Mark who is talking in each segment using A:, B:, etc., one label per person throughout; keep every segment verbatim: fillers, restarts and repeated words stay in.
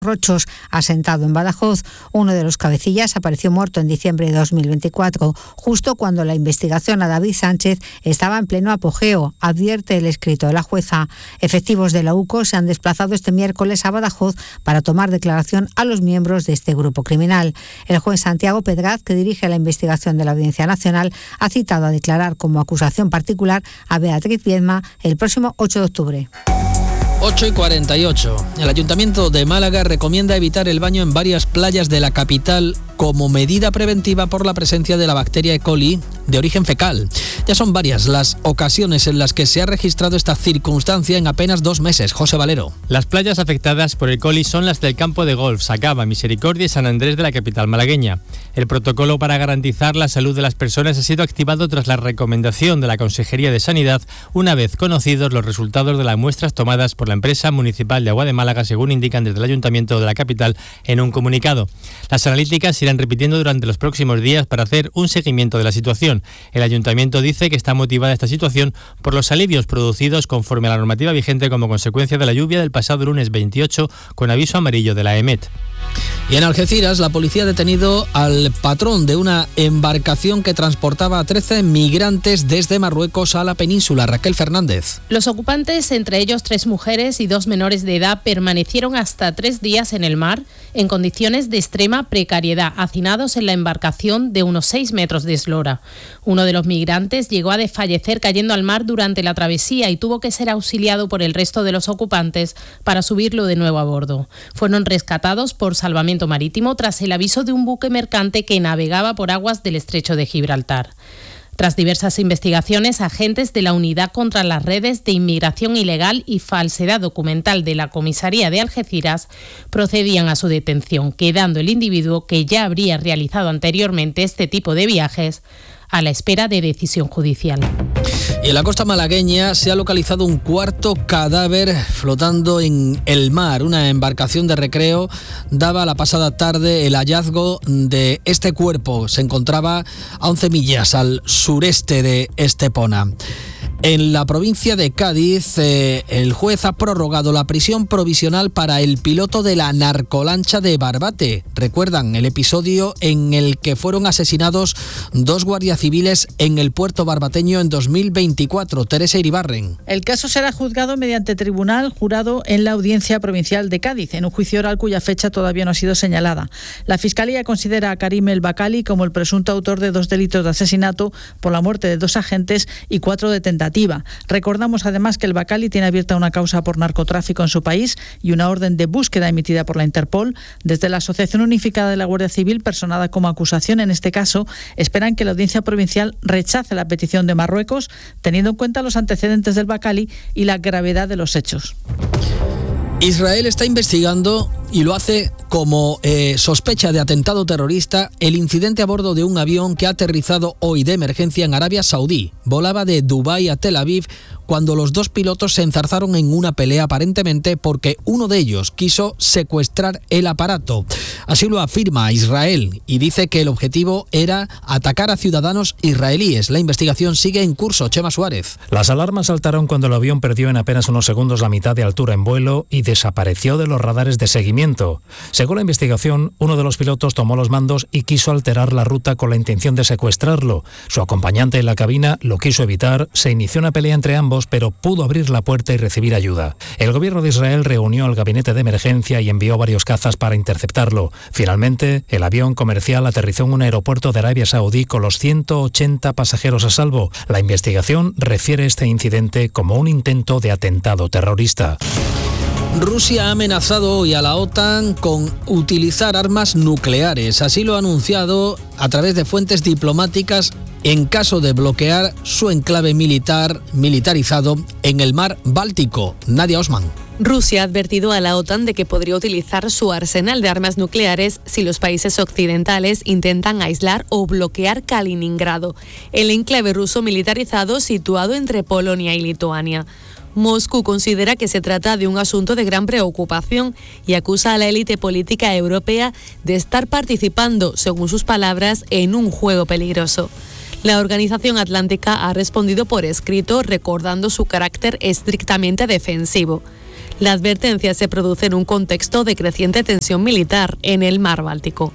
A: Rochos, asentado en Badajoz. Uno de los cabecillas apareció muerto en diciembre de dos mil veinticuatro, justo cuando la investigación a David Sánchez estaba en pleno apogeo, advierte el escrito de la jueza. Efectivos de la U C O se han desplazado este miércoles a Badajoz para tomar declaración a los miembros de este grupo criminal. El juez Santiago Pedraz, que dirige la investigación de la Audiencia Nacional, ha citado a declarar como acusación particular a Beatriz Viedma el próximo ocho de octubre.
B: ocho y cuarenta y ocho. El Ayuntamiento de Málaga recomienda evitar el baño en varias playas de la capital como medida preventiva por la presencia de la bacteria E. coli de origen fecal. Ya son varias las ocasiones en las que se ha registrado esta circunstancia en apenas dos meses. José Valero.
C: Las playas afectadas por E. coli son las del campo de golf, Sacaba, Misericordia y San Andrés de la capital malagueña. El protocolo para garantizar la salud de las personas ha sido activado tras la recomendación de la Consejería de Sanidad, una vez conocidos los resultados de las muestras tomadas por la empresa municipal de Agua de Málaga, según indican desde el Ayuntamiento de la capital en un comunicado. Las analíticas se irán repitiendo durante los próximos días para hacer un seguimiento de la situación. El Ayuntamiento dice que está motivada esta situación por los alivios producidos conforme a la normativa vigente como consecuencia de la lluvia del pasado lunes veintiocho, con aviso amarillo de la E M E T.
B: Y en Algeciras, la policía ha detenido al patrón de una embarcación que transportaba a trece migrantes desde Marruecos a la península. Raquel Fernández.
D: Los ocupantes, entre ellos tres mujeres y dos menores de edad, permanecieron hasta tres días en el mar en condiciones de extrema precariedad, hacinados en la embarcación de unos seis metros de eslora. Uno de los migrantes llegó a desfallecer cayendo al mar durante la travesía y tuvo que ser auxiliado por el resto de los ocupantes para subirlo de nuevo a bordo. Fueron rescatados por salvamento marítimo tras el aviso de un buque mercante que navegaba por aguas del estrecho de Gibraltar. Tras diversas investigaciones, agentes de la Unidad contra las Redes de Inmigración Ilegal y Falsedad Documental de la Comisaría de Algeciras procedían a su detención, quedando el individuo, que ya habría realizado anteriormente este tipo de viajes, a la espera de decisión judicial.
B: Y en la costa malagueña se ha localizado un cuarto cadáver flotando en el mar. Una embarcación de recreo daba la pasada tarde el hallazgo de este cuerpo. Se encontraba a once millas al sureste de Estepona. En la provincia de Cádiz, eh, el juez ha prorrogado la prisión provisional para el piloto de la narcolancha de Barbate. Recuerdan el episodio en el que fueron asesinados dos guardias civiles en el puerto barbateño en dos mil veinticuatro. Teresa Iribarren.
E: El caso será juzgado mediante tribunal jurado en la Audiencia Provincial de Cádiz, en un juicio oral cuya fecha todavía no ha sido señalada. La Fiscalía considera a Karim El Bacali como el presunto autor de dos delitos de asesinato por la muerte de dos agentes y cuatro de tentativa. Recordamos además que el Bacali tiene abierta una causa por narcotráfico en su país y una orden de búsqueda emitida por la Interpol. Desde la Asociación Unificada de la Guardia Civil, personada como acusación en este caso, esperan que la Audiencia Provincial rechace la petición de Marruecos, teniendo en cuenta los antecedentes del Bacali y la gravedad de los hechos.
B: Israel está investigando, y lo hace como eh, sospecha de atentado terrorista, el incidente a bordo de un avión que ha aterrizado hoy de emergencia en Arabia Saudí. Volaba de Dubái a Tel Aviv cuando los dos pilotos se enzarzaron en una pelea, aparentemente porque uno de ellos quiso secuestrar el aparato. Así lo afirma Israel y dice que el objetivo era atacar a ciudadanos israelíes. La investigación sigue en curso. Chema Suárez.
F: Las alarmas saltaron cuando el avión perdió en apenas unos segundos la mitad de altura en vuelo y desapareció de los radares de seguimiento. Según la investigación, uno de los pilotos tomó los mandos y quiso alterar la ruta con la intención de secuestrarlo. Su acompañante en la cabina lo quiso evitar, se inició una pelea entre ambos, pero pudo abrir la puerta y recibir ayuda. El gobierno de Israel reunió al gabinete de emergencia y envió varios cazas para interceptarlo. Finalmente, el avión comercial aterrizó en un aeropuerto de Arabia Saudí con los ciento ochenta pasajeros a salvo. La investigación refiere este incidente como un intento de atentado terrorista.
B: Rusia ha amenazado hoy a la OTAN con utilizar armas nucleares. Así lo ha anunciado a través de fuentes diplomáticas en caso de bloquear su enclave militar militarizado en el mar Báltico. Nadia Osman.
G: Rusia ha advertido a la OTAN de que podría utilizar su arsenal de armas nucleares si los países occidentales intentan aislar o bloquear Kaliningrado, el enclave ruso militarizado situado entre Polonia y Lituania. Moscú considera que se trata de un asunto de gran preocupación y acusa a la élite política europea de estar participando, según sus palabras, en un juego peligroso. La Organización Atlántica ha respondido por escrito, recordando su carácter estrictamente defensivo. La advertencia se produce en un contexto de creciente tensión militar en el mar Báltico.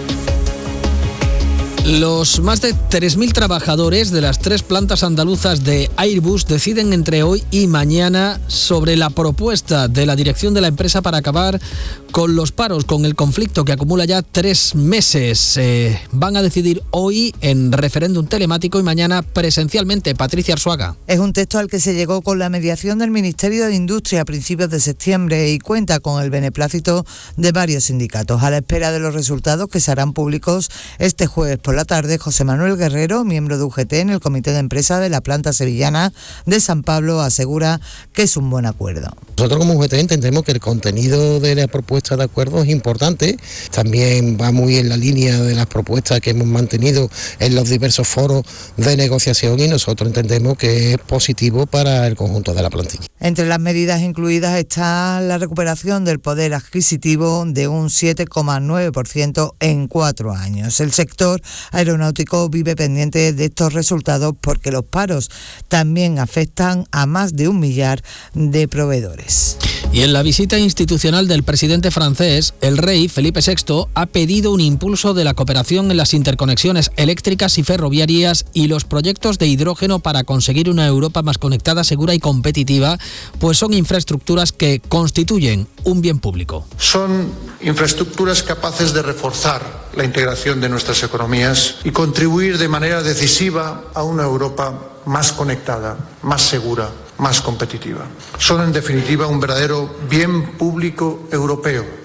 B: Los más de tres mil trabajadores de las tres plantas andaluzas de Airbus deciden entre hoy y mañana sobre la propuesta de la dirección de la empresa para acabar con los paros, con el conflicto que acumula ya tres meses. Eh, van a decidir hoy en referéndum telemático y mañana presencialmente. Patricia Arzuaga.
H: Es un texto al que se llegó con la mediación del Ministerio de Industria a principios de septiembre y cuenta con el beneplácito de varios sindicatos. A la espera de los resultados que se harán públicos este jueves por la tarde, José Manuel Guerrero, miembro de U G T en el Comité de Empresa de la planta sevillana de San Pablo, asegura que es un buen acuerdo.
I: Nosotros como U G T entendemos que el contenido de la propuesta de acuerdo es importante, también va muy en la línea de las propuestas que hemos mantenido en los diversos foros de negociación y nosotros entendemos que es positivo para el conjunto de la plantilla.
H: Entre las medidas incluidas está la recuperación del poder adquisitivo de un siete coma nueve por ciento en cuatro años. El sector aeronáutico vive pendiente de estos resultados porque los paros también afectan a más de un millar de proveedores.
B: Y en la visita institucional del presidente francés, el rey Felipe sexto ha pedido un impulso de la cooperación en las interconexiones eléctricas y ferroviarias y los proyectos de hidrógeno para conseguir una Europa más conectada, segura y competitiva, pues son infraestructuras que constituyen un bien público.
J: Son infraestructuras capaces de reforzar la integración de nuestras economías y contribuir de manera decisiva a una Europa más conectada, más segura, más competitiva. Son, en definitiva, un verdadero bien público europeo.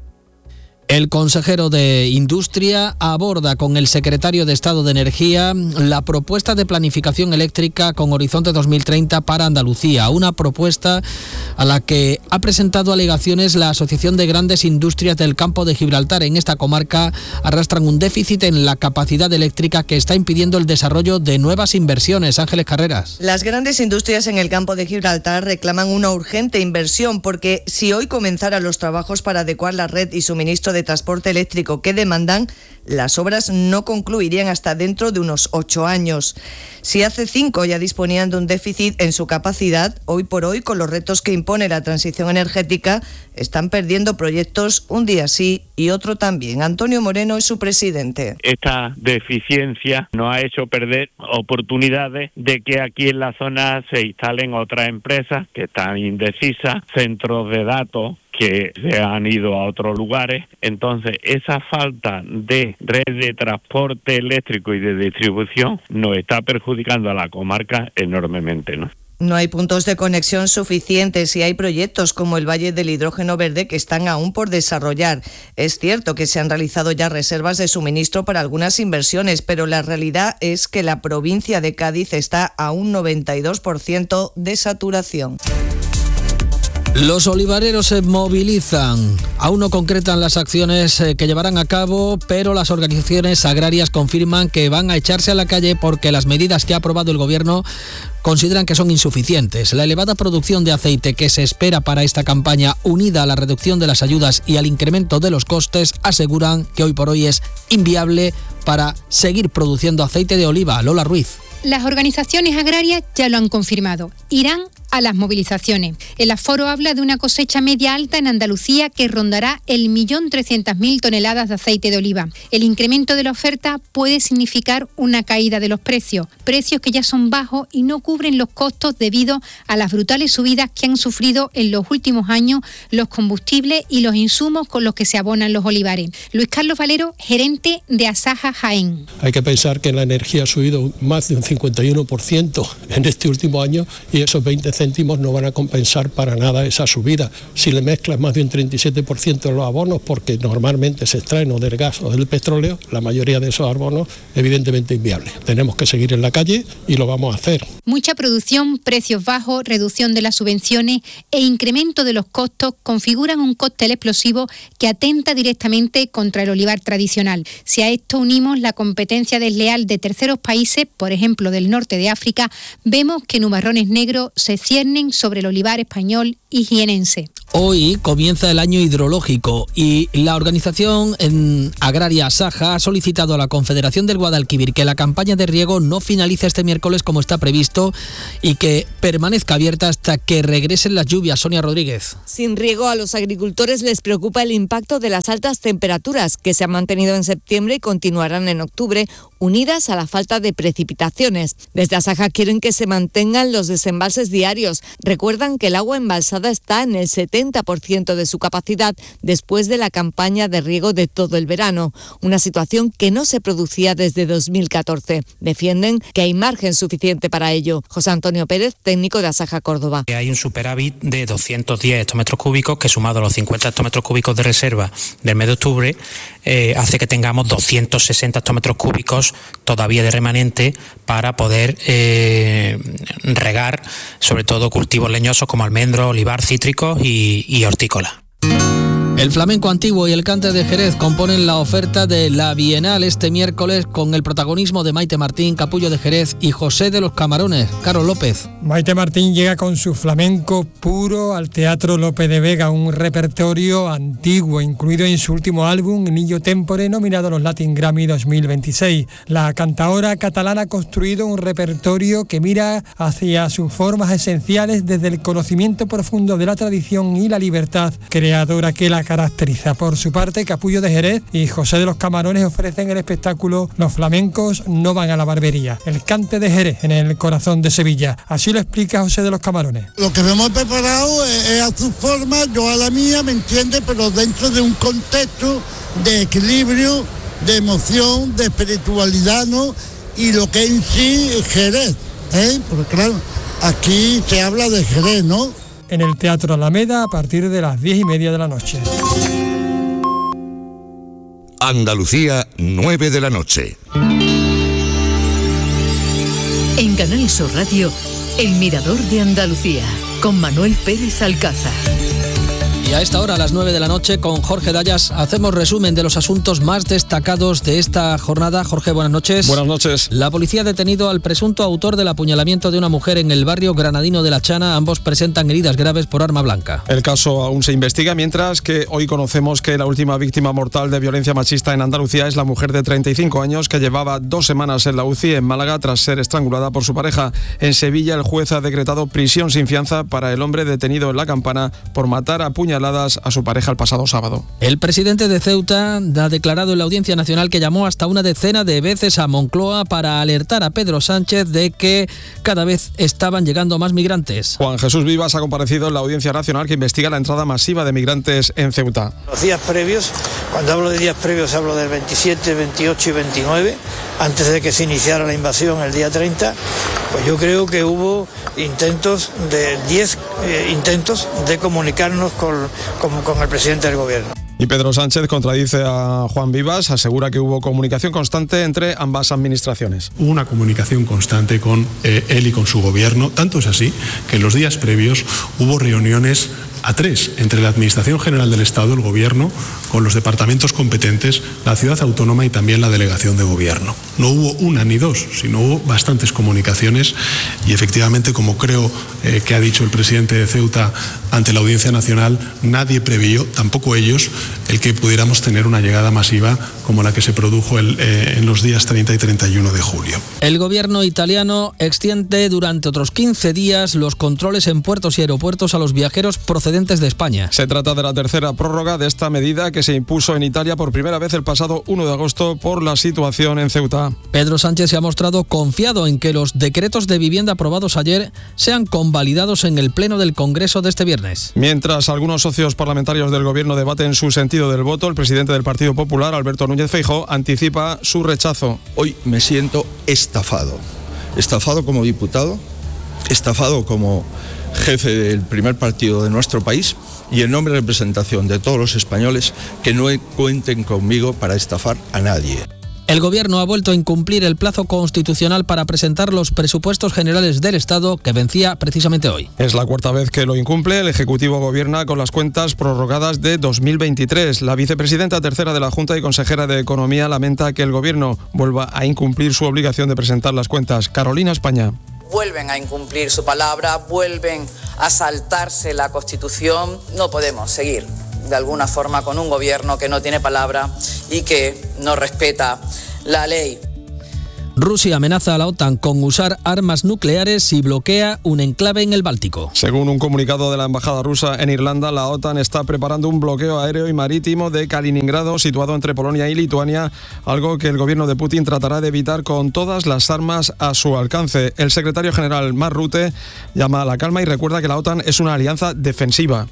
B: El consejero de Industria aborda con el secretario de Estado de Energía la propuesta de planificación eléctrica con horizonte dos mil treinta para Andalucía, una propuesta a la que ha presentado alegaciones la Asociación de Grandes Industrias del Campo de Gibraltar. En esta comarca arrastran un déficit en la capacidad eléctrica que está impidiendo el desarrollo de nuevas inversiones. Ángeles Carreras.
K: Las grandes industrias en el Campo de Gibraltar reclaman una urgente inversión porque si hoy comenzaran los trabajos para adecuar la red y suministro de transporte eléctrico que demandan, las obras no concluirían hasta dentro de unos ocho años. Si hace cinco ya disponían de un déficit en su capacidad, hoy por hoy, con los retos que impone la transición energética, están perdiendo proyectos un día sí y otro también. Antonio Moreno es su presidente.
L: Esta deficiencia nos ha hecho perder oportunidades de que aquí en la zona se instalen otras empresas que están indecisas, centros de datos que se han ido a otros lugares. Entonces, esa falta de red de transporte eléctrico y de distribución nos está perjudicando a la comarca enormemente, ¿no?
K: No hay puntos de conexión suficientes y hay proyectos como el Valle del Hidrógeno Verde que están aún por desarrollar. Es cierto que se han realizado ya reservas de suministro para algunas inversiones, pero la realidad es que la provincia de Cádiz está a un noventa y dos por ciento de saturación.
B: Los olivareros se movilizan. Aún no concretan las acciones que llevarán a cabo, pero las organizaciones agrarias confirman que van a echarse a la calle porque las medidas que ha aprobado el Gobierno consideran que son insuficientes. La elevada producción de aceite que se espera para esta campaña, unida a la reducción de las ayudas y al incremento de los costes, aseguran que hoy por hoy es inviable para seguir produciendo aceite de oliva. Lola Ruiz.
M: Las organizaciones agrarias ya lo han confirmado. Irán a las movilizaciones. El aforo habla de una cosecha media alta en Andalucía que rondará el millón trescientas mil toneladas de aceite de oliva. El incremento de la oferta puede significar una caída de los precios, precios que ya son bajos y no cubren los costos debido a las brutales subidas que han sufrido en los últimos años los combustibles y los insumos con los que se abonan los olivares. Luis Carlos Valero, gerente de Asaja Jaén.
N: Hay que pensar que la energía ha subido más de un cincuenta y uno por ciento en este último año y esos veinte céntimos no van a compensar para nada esa subida. Si le mezclas más de un treinta y siete por ciento de los abonos, porque normalmente se extraen o del gas o del petróleo, la mayoría de esos abonos evidentemente inviables. Tenemos que seguir en la calle y lo vamos a hacer.
M: Mucha producción, precios bajos, reducción de las subvenciones e incremento de los costos configuran un cóctel explosivo que atenta directamente contra el olivar tradicional. Si a esto unimos la competencia desleal de terceros países, por ejemplo del norte de África, vemos que nubarrones negros se ciernen sobre el olivar español y jienense.
B: Hoy comienza el año hidrológico y la organización agraria Saja ha solicitado a la Confederación del Guadalquivir que la campaña de riego no finalice este miércoles como está previsto y que permanezca abierta hasta que regresen las lluvias. Sonia Rodríguez.
O: Sin riego, a los agricultores les preocupa el impacto de las altas temperaturas que se han mantenido en septiembre y continuarán en octubre, unidas a la falta de precipitaciones. Desde Asaja quieren que se mantengan los desembalses diarios. Recuerdan que el agua embalsada está en el setenta por ciento de su capacidad después de la campaña de riego de todo el verano, una situación que no se producía desde dos mil catorce. Defienden que hay margen suficiente para ello. José Antonio Pérez, técnico de Asaja Córdoba.
P: Hay un superávit de doscientos diez hectómetros cúbicos que, sumado a los cincuenta hectómetros cúbicos de reserva del mes de octubre, eh, hace que tengamos doscientos sesenta hectómetros cúbicos todavía de remanente para poder eh, regar sobre todo cultivos leñosos como almendros, olivar, cítricos y y hortícola.
B: El flamenco antiguo y el cante de Jerez componen la oferta de la Bienal este miércoles con el protagonismo de Maite Martín, Capullo de Jerez y José de los Camarones. Carlos López.
Q: Maite Martín llega con su flamenco puro al Teatro Lope de Vega, un repertorio antiguo incluido en su último álbum, Niño Tempore, nominado a los Latin Grammy dos mil veintiséis. La cantaora catalana ha construido un repertorio que mira hacia sus formas esenciales desde el conocimiento profundo de la tradición y la libertad creadora que la caracteriza. Por su parte, Capullo de Jerez y José de los Camarones ofrecen el espectáculo Los flamencos no van a la barbería, el cante de Jerez en el corazón de Sevilla. Así lo explica José de los Camarones.
R: Lo que hemos preparado es, es a su forma, yo a la mía, ¿me entiende? Pero dentro de un contexto de equilibrio, de emoción, de espiritualidad, ¿no? Y lo que en sí es Jerez, ¿eh? Porque claro, aquí se habla de Jerez, ¿no?
Q: En el Teatro Alameda a partir de las diez y media de la noche.
S: Andalucía, nueve de la noche.
T: En Canal Sur Radio, El Mirador de Andalucía, con Manuel Pérez Alcázar.
B: Y a esta hora, a las nueve de la noche, con Jorge Dayas, hacemos resumen de los asuntos más destacados de esta jornada. Jorge, buenas noches.
U: Buenas noches.
B: La policía ha detenido al presunto autor del apuñalamiento de una mujer en el barrio granadino de La Chana. Ambos presentan heridas graves por arma blanca.
U: El caso aún se investiga, mientras que hoy conocemos que la última víctima mortal de violencia machista en Andalucía es la mujer de treinta y cinco años que llevaba dos semanas en la U C I en Málaga tras ser estrangulada por su pareja. En Sevilla, el juez ha decretado prisión sin fianza para el hombre detenido en La Campana por matar a puñaladas a su pareja el pasado sábado.
B: El presidente de Ceuta ha declarado en la Audiencia Nacional que llamó hasta una decena de veces a Moncloa para alertar a Pedro Sánchez de que cada vez estaban llegando más migrantes.
U: Juan Jesús Vivas ha comparecido en la Audiencia Nacional que investiga la entrada masiva de migrantes en Ceuta.
V: Los días previos, cuando hablo de días previos hablo del veintisiete, veintiocho y veintinueve, antes de que se iniciara la invasión el día treinta, pues yo creo que hubo intentos de diez eh, intentos de comunicarnos con, con, con el presidente del gobierno.
U: Y Pedro Sánchez contradice a Juan Vivas, asegura que hubo comunicación constante entre ambas administraciones.
W: Hubo una comunicación constante con eh, él y con su gobierno, tanto es así que en los días previos hubo reuniones a tres entre la Administración General del Estado, el Gobierno, con los departamentos competentes, la ciudad autónoma y también la delegación de gobierno. No hubo una ni dos, sino hubo bastantes comunicaciones y efectivamente, como creo eh, que ha dicho el presidente de Ceuta ante la Audiencia Nacional, nadie preveyó, tampoco ellos, el que pudiéramos tener una llegada masiva como la que se produjo el, eh, en los días treinta y treinta y uno de julio.
B: El gobierno italiano extiende durante otros quince días los controles en puertos y aeropuertos a los viajeros procedentes de España.
U: Se trata de la tercera prórroga de esta medida que se impuso en Italia por primera vez el pasado uno de agosto por la situación en Ceuta.
B: Pedro Sánchez se ha mostrado confiado en que los decretos de vivienda aprobados ayer sean convalidados en el Pleno del Congreso de este viernes.
U: Mientras algunos socios parlamentarios del gobierno debaten su sentido del voto, el presidente del Partido Popular, Alberto Núñez Feijóo, anticipa su rechazo.
X: Hoy me siento estafado. Estafado como diputado, estafado como jefe del primer partido de nuestro país y en nombre de representación de todos los españoles que no cuenten conmigo para estafar a nadie.
B: El Gobierno ha vuelto a incumplir el plazo constitucional para presentar los presupuestos generales del Estado que vencía precisamente hoy.
U: Es la cuarta vez que lo incumple. El Ejecutivo gobierna con las cuentas prorrogadas de dos mil veintitrés. La vicepresidenta tercera de la Junta y consejera de Economía lamenta que el Gobierno vuelva a incumplir su obligación de presentar las cuentas. Carolina España.
A: vuelven a incumplir su palabra, vuelven a saltarse la Constitución. No podemos seguir de alguna forma con un gobierno que no tiene palabra y que no respeta la ley.
B: Rusia amenaza a la OTAN con usar armas nucleares si bloquea un enclave en el Báltico.
U: Según un comunicado de la embajada rusa en Irlanda, la OTAN está preparando un bloqueo aéreo y marítimo de Kaliningrado, situado entre Polonia y Lituania, algo que el gobierno de Putin tratará de evitar con todas las armas a su alcance. El secretario general Mark Rutte llama a la calma y recuerda que la OTAN es una alianza defensiva.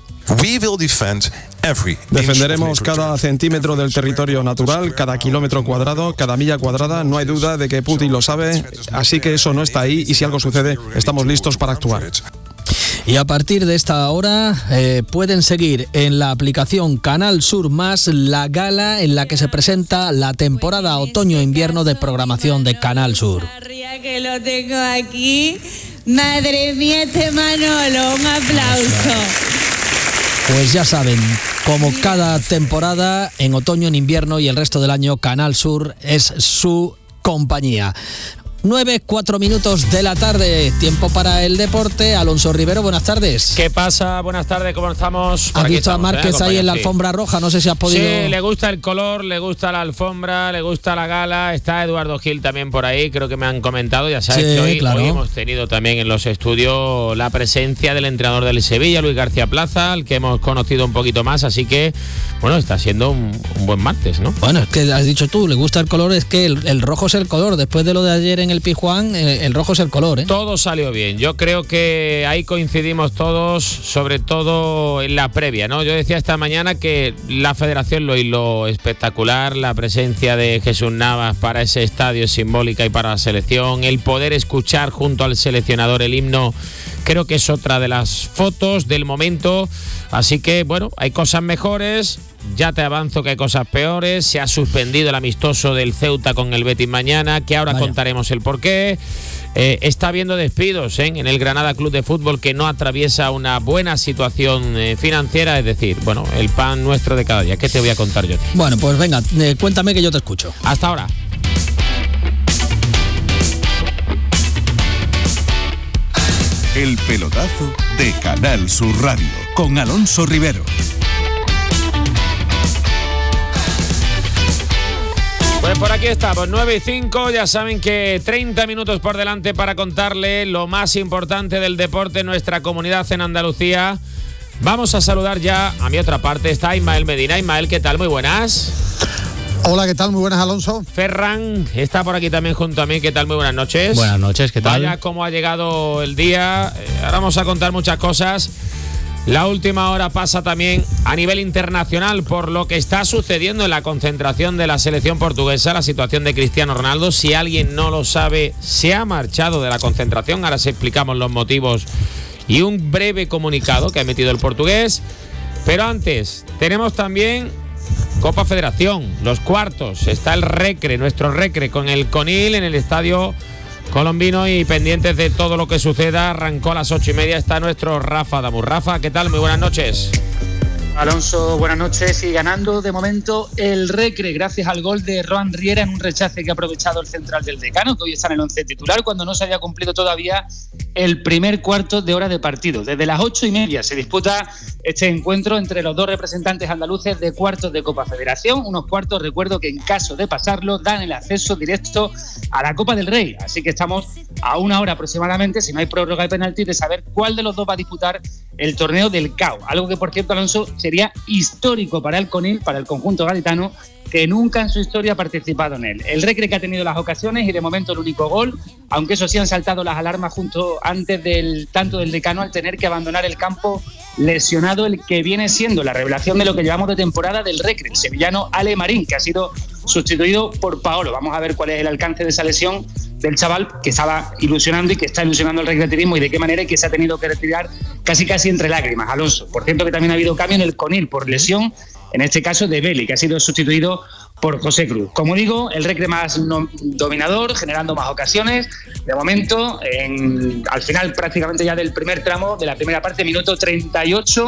U: Defenderemos cada centímetro del territorio natural, cada kilómetro cuadrado, cada milla cuadrada. No hay duda de que Putin lo sabe, así que eso no está ahí y si algo sucede, estamos listos para actuar.
B: Y a partir de esta hora eh, pueden seguir en la aplicación Canal Sur Más la gala en la que se presenta la temporada otoño-invierno de programación de Canal Sur.
C: Que lo tengo aquí. Madre mía, este Manolo, un aplauso.
B: Pues ya saben, como cada temporada, en otoño, en invierno y el resto del año, Canal Sur es su compañía. nueve, cuatro minutos de la tarde, tiempo para el deporte. Alonso Rivero, buenas tardes.
D: ¿Qué pasa? Buenas tardes, ¿cómo estamos?
B: Has visto a Márquez eh, ahí en la alfombra roja, no sé si has podido...
D: Sí, le gusta el color, le gusta la alfombra, le gusta la gala, está Eduardo Gil también por ahí, creo que me han comentado, ya sabes sí, que hoy, claro. hoy hemos tenido también en los estudios la presencia del entrenador del Sevilla, Luis García Plaza, al que hemos conocido un poquito más, así que, bueno, está siendo un, un buen martes, ¿no?
B: Bueno, es que has dicho tú, le gusta el color, es que el, el rojo es el color, después de lo de ayer en el Pizjuán, el rojo es el color, ¿eh?
D: Todo salió bien. Yo creo que ahí coincidimos todos, sobre todo en la previa, ¿no? Yo decía esta mañana que la federación lo hizo espectacular, la presencia de Jesús Navas para ese estadio es simbólica y para la selección, el poder escuchar junto al seleccionador el himno, creo que es otra de las fotos del momento. Así que, bueno, hay cosas mejores. Ya te avanzo que hay cosas peores. Se ha suspendido el amistoso del Ceuta con el Betis mañana, que ahora Vaya. contaremos el porqué. Eh, está habiendo despidos ¿eh? en el Granada Club de Fútbol, que no atraviesa una buena situación eh, financiera. Es decir, bueno, el pan nuestro de cada día. ¿Qué te voy a contar yo?
B: Bueno, pues venga, eh, cuéntame que yo te escucho.
D: Hasta ahora.
S: El pelotazo de Canal Sur Radio con Alonso Rivero.
D: Pues por aquí estamos, nueve y cinco, ya saben que treinta minutos por delante para contarle lo más importante del deporte en nuestra comunidad en Andalucía. Vamos a saludar ya a mi otra parte, está Ismael Medina. Ismael, ¿qué tal? Muy buenas.
E: Hola, ¿qué tal? Muy buenas, Alonso.
D: Ferran está por aquí también junto a mí. ¿Qué tal? Muy buenas noches.
Y: Buenas noches, ¿qué tal?
D: Vaya cómo ha llegado el día. Eh, ahora vamos a contar muchas cosas. La última hora pasa también a nivel internacional por lo que está sucediendo en la concentración de la selección portuguesa, la situación de Cristiano Ronaldo. Si alguien no lo sabe, se ha marchado de la concentración. Ahora se explicamos los motivos y un breve comunicado que ha emitido el portugués. Pero antes, tenemos también Copa Federación, los cuartos. Está el Recre, nuestro Recre con el Conil en el estadio colombino y pendientes de todo lo que suceda. Arrancó a las ocho y media, está nuestro Rafa Damur. Rafa, ¿qué tal? Muy buenas noches.
Z: Alonso, buenas noches. Y ganando de momento el Recre gracias al gol de Roan Riera en un rechace que ha aprovechado el central del Decano, que hoy está en el once titular cuando no se había cumplido todavía el primer cuarto de hora de partido. Desde las ocho y media se disputa este encuentro entre los dos representantes andaluces de cuartos de Copa Federación. Unos cuartos, recuerdo, que en caso de pasarlo dan el acceso directo a la Copa del Rey. Así que estamos a una hora aproximadamente, si no hay prórroga de penalti, de saber cuál de los dos va a disputar el torneo del C A O. Algo que, por cierto, Alonso, sería histórico para el Conil, para el conjunto gaditano, que nunca en su historia ha participado en él. El Recre que ha tenido las ocasiones y de momento el único gol, aunque eso sí han saltado las alarmas junto antes del tanto del Decano al tener que abandonar el campo lesionado el que viene siendo la revelación de lo que llevamos de temporada del Recre, el sevillano Ale Marín, que ha sido sustituido por Paolo. Vamos a ver cuál es el alcance de esa lesión del chaval que estaba ilusionando y que está ilusionando el recreativismo y de qué manera y que se ha tenido que retirar casi casi entre lágrimas, Alonso. Por cierto, que también ha habido cambio en el Conil por lesión, en este caso de Beli, que ha sido sustituido por José Cruz. Como digo, el Recre más no, dominador, generando más ocasiones. De momento, en, al final prácticamente ya del primer tramo, de la primera parte, minuto treinta y ocho,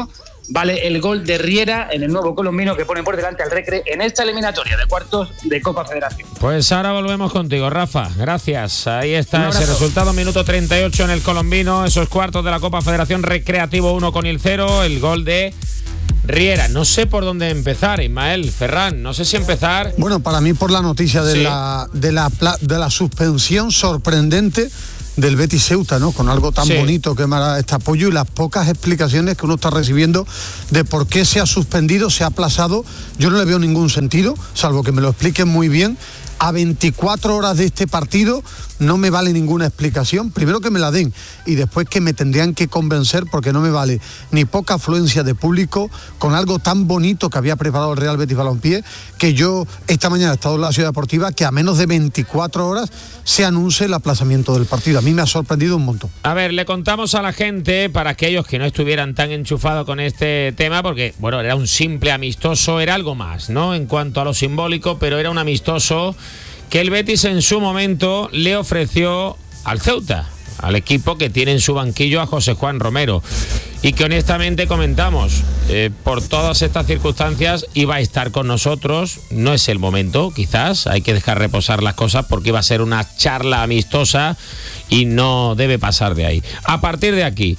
Z: vale el gol de Riera en el nuevo colombino que pone por delante al Recre en esta eliminatoria de cuartos de Copa Federación.
D: Pues ahora volvemos contigo, Rafa. Gracias. Ahí está ese resultado, minuto treinta y ocho en el colombino, esos cuartos de la Copa Federación, Recreativo uno con el cero, el gol de Riera. No sé por dónde empezar, Ismael, Ferran, no sé si empezar...
E: Bueno, para mí por la noticia de,
D: sí.
E: la, de, la, de la suspensión sorprendente del Betis Ceuta, ¿no? Con algo tan sí. bonito que me da este apoyo y las pocas explicaciones que uno está recibiendo de por qué se ha suspendido, se ha aplazado. Yo no le veo ningún sentido, salvo que me lo expliquen muy bien. A veinticuatro horas de este partido no me vale ninguna explicación. Primero que me la den y después que me tendrían que convencer, porque no me vale ni poca afluencia de público con algo tan bonito que había preparado el Real Betis Balompié, que yo esta mañana he estado en la Ciudad Deportiva, que a menos de veinticuatro horas se anuncie el aplazamiento del partido. A mí me ha sorprendido un montón.
D: A ver, le contamos a la gente, para aquellos que no estuvieran tan enchufados con este tema, porque, bueno, era un simple amistoso, era algo más, ¿no? En cuanto a lo simbólico, pero era un amistoso que el Betis en su momento le ofreció al Ceuta, al equipo que tiene en su banquillo a José Juan Romero, y que honestamente comentamos, eh, por todas estas circunstancias iba a estar con nosotros. No es el momento, quizás, hay que dejar reposar las cosas porque iba a ser una charla amistosa y no debe pasar de ahí. A partir de aquí,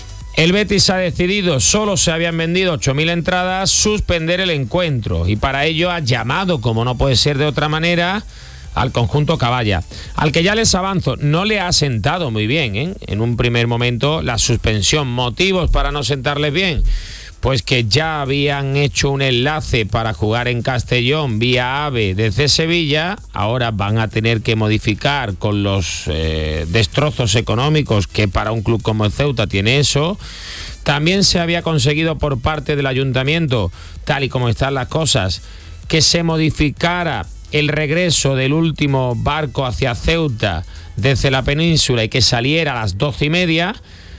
D: el Betis ha decidido, solo se habían vendido ocho mil entradas, suspender el encuentro, y para ello ha llamado, como no puede ser de otra manera, al conjunto Caballa, al que ya les avanzo, no le ha sentado muy bien, ¿eh? En un primer momento la suspensión. ¿Motivos para no sentarles bien? Pues que ya habían hecho un enlace para jugar en Castellón vía AVE desde Sevilla, ahora van a tener que modificar con los eh, destrozos económicos que para un club como el Ceuta tiene eso. También se había conseguido por parte del ayuntamiento, tal y como están las cosas, que se modificara el regreso del último barco hacia Ceuta desde la península y que saliera a las doce y media,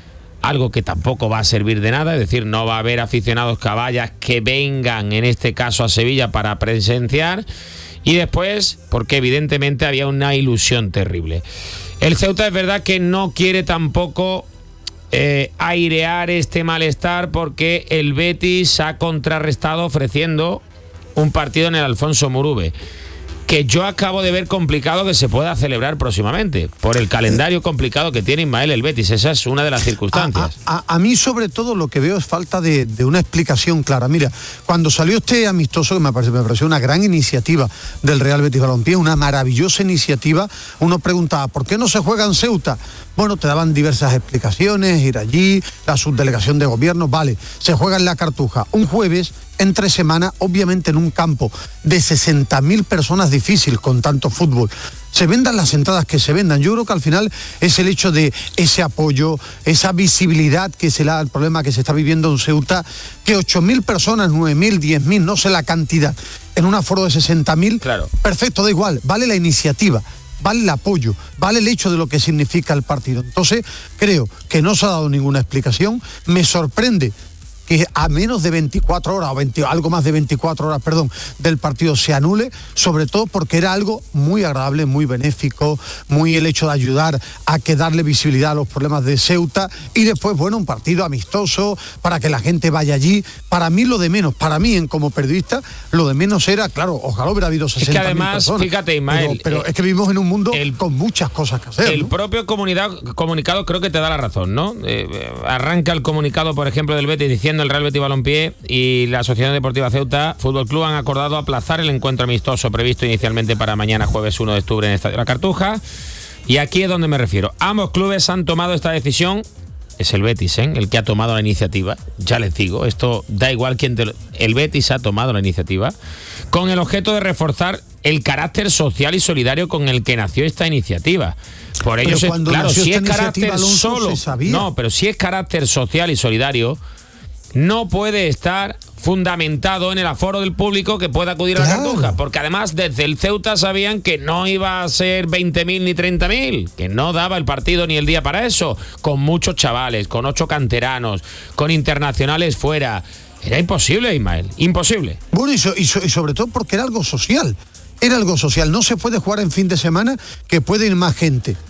D: algo que tampoco va a servir de nada, es decir, no va a haber aficionados caballas que vengan, en este caso a Sevilla, para presenciar. Y después, porque evidentemente había una ilusión terrible. El Ceuta es verdad que no quiere tampoco eh, airear este malestar, porque el Betis ha contrarrestado ofreciendo un partido en el Alfonso Murube, que yo acabo de ver complicado que se pueda celebrar próximamente, por el calendario complicado que tiene Ismael el Betis. Esa es una de las circunstancias.
E: A, a, a mí, sobre todo, lo que veo es falta de, de una explicación clara. Mira, cuando salió este amistoso, que me pareció, me pareció una gran iniciativa del Real Betis Balompié, una maravillosa iniciativa, uno preguntaba, ¿por qué no se juega en Ceuta? Bueno, te daban diversas explicaciones, ir allí, la subdelegación de gobierno, vale, se juega en la Cartuja un jueves, entre semana, obviamente en un campo de sesenta mil personas, difícil con tanto fútbol. Se vendan las entradas que se vendan. Yo creo que al final es el hecho de ese apoyo, esa visibilidad que se le da al problema que se está viviendo en Ceuta, que ocho mil personas, nueve mil, diez mil, no sé la cantidad, en un aforo de sesenta mil,
D: claro.
E: Perfecto, da igual, vale la iniciativa, vale el apoyo, vale el hecho de lo que significa el partido. Entonces, creo que no se ha dado ninguna explicación. Me sorprende que a menos de veinticuatro horas, o veinte, algo más de veinticuatro horas, perdón, del partido se anule, sobre todo porque era algo muy agradable, muy benéfico, muy el hecho de ayudar a que darle visibilidad a los problemas de Ceuta, y después, bueno, un partido amistoso para que la gente vaya allí. Para mí lo de menos, para mí en como periodista, lo de menos era, claro, ojalá hubiera habido sesenta mil personas. Es que además,
D: fíjate, Ismael,
E: pero, pero eh, es que vivimos en un mundo el, con muchas cosas que hacer.
D: El
E: ¿no?
D: propio comunicado, comunicado creo que te da la razón, ¿no? Eh, arranca el comunicado, por ejemplo, del Betis diciendo: el Real Betis Balompié y la Asociación Deportiva Ceuta Fútbol Club han acordado aplazar el encuentro amistoso previsto inicialmente para mañana, jueves uno de octubre, en el Estadio La Cartuja. Y aquí es donde me refiero. Ambos clubes han tomado esta decisión. Es el Betis, ¿eh?, el que ha tomado la iniciativa. Ya les digo, esto da igual quién te lo... El Betis ha tomado la iniciativa con el objeto de reforzar el carácter social y solidario con el que nació esta iniciativa. Por ello, es, claro, si es carácter solo, no, pero si es carácter social y solidario, no puede estar fundamentado en el aforo del público que pueda acudir claro. a la Cartuja, porque además desde el Ceuta sabían que no iba a ser veinte mil ni treinta mil, que no daba el partido ni el día para eso, con muchos chavales, con ocho canteranos, con internacionales fuera. Era imposible, Ismael, imposible.
E: Bueno, y, so, y, so, y sobre todo porque era algo social, era algo social. No se puede jugar en fin de semana, que puede ir más gente.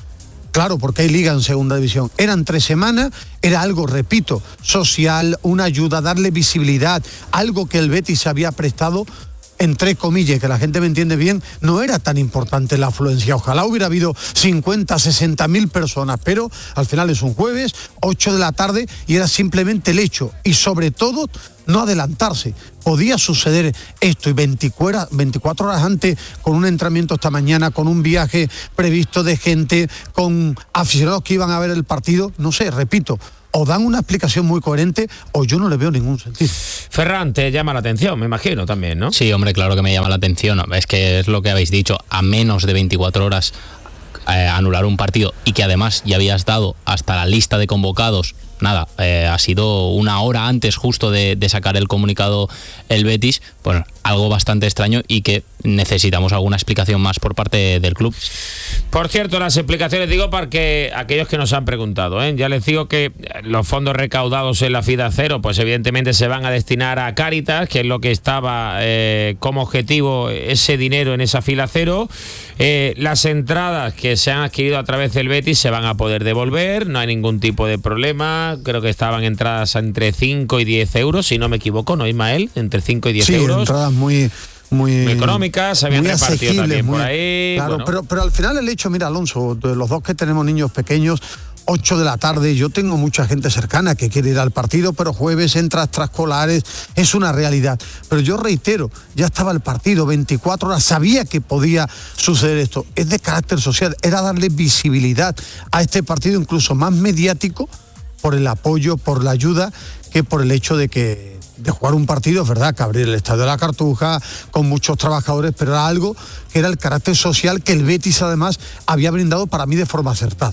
E: Claro, porque hay liga en segunda división. Eran tres semanas, era algo, repito, social, una ayuda, darle visibilidad, algo que el Betis había prestado, entre comillas, que la gente me entiende bien, no era tan importante la afluencia. Ojalá hubiera habido cincuenta, sesenta mil personas, pero al final es un jueves, ocho de la tarde, y era simplemente el hecho. Y sobre todo, no adelantarse. Podía suceder esto y veinticuatro horas antes, con un entrenamiento esta mañana, con un viaje previsto de gente, con aficionados que iban a ver el partido, no sé, repito, o dan una explicación muy coherente o yo no le veo ningún sentido.
D: Ferran, te llama la atención, me imagino también, ¿no?
F: Sí, hombre, claro que me llama la atención. Es que es lo que habéis dicho, a menos de veinticuatro horas eh, anular un partido y que además ya habías dado hasta la lista de convocados. Nada, eh, ha sido una hora antes justo de, de sacar el comunicado el Betis, pues algo bastante extraño y que necesitamos alguna explicación más por parte del club.
D: Por cierto, las explicaciones digo para que aquellos que nos han preguntado, ¿eh? Ya les digo que los fondos recaudados en la FIDA Cero, pues evidentemente se van a destinar a Cáritas, que es lo que estaba eh, como objetivo ese dinero en esa fila cero. Eh, las entradas que se han adquirido a través del Betis se van a poder devolver, no hay ningún tipo de problema. Creo que estaban entradas entre cinco y diez euros, si no me equivoco, ¿no, Ismael? Entre cinco y diez
E: sí,
D: euros.
E: Entradas muy... Muy,
D: muy económicas, se habían repartido también muy, por ahí.
E: Claro,
D: bueno.
E: pero, pero al final el hecho, mira, Alonso, de los dos que tenemos niños pequeños, ocho de la tarde, yo tengo mucha gente cercana que quiere ir al partido, pero jueves entra extraescolares, es una realidad. Pero yo reitero, ya estaba el partido, veinticuatro horas, sabía que podía suceder esto. Es de carácter social, era darle visibilidad a este partido, incluso más mediático, por el apoyo, por la ayuda, que por el hecho de que de jugar un partido, es verdad, que abrir el Estadio de la Cartuja con muchos trabajadores, pero era algo que era el carácter social que el Betis además había brindado para mí de forma acertada.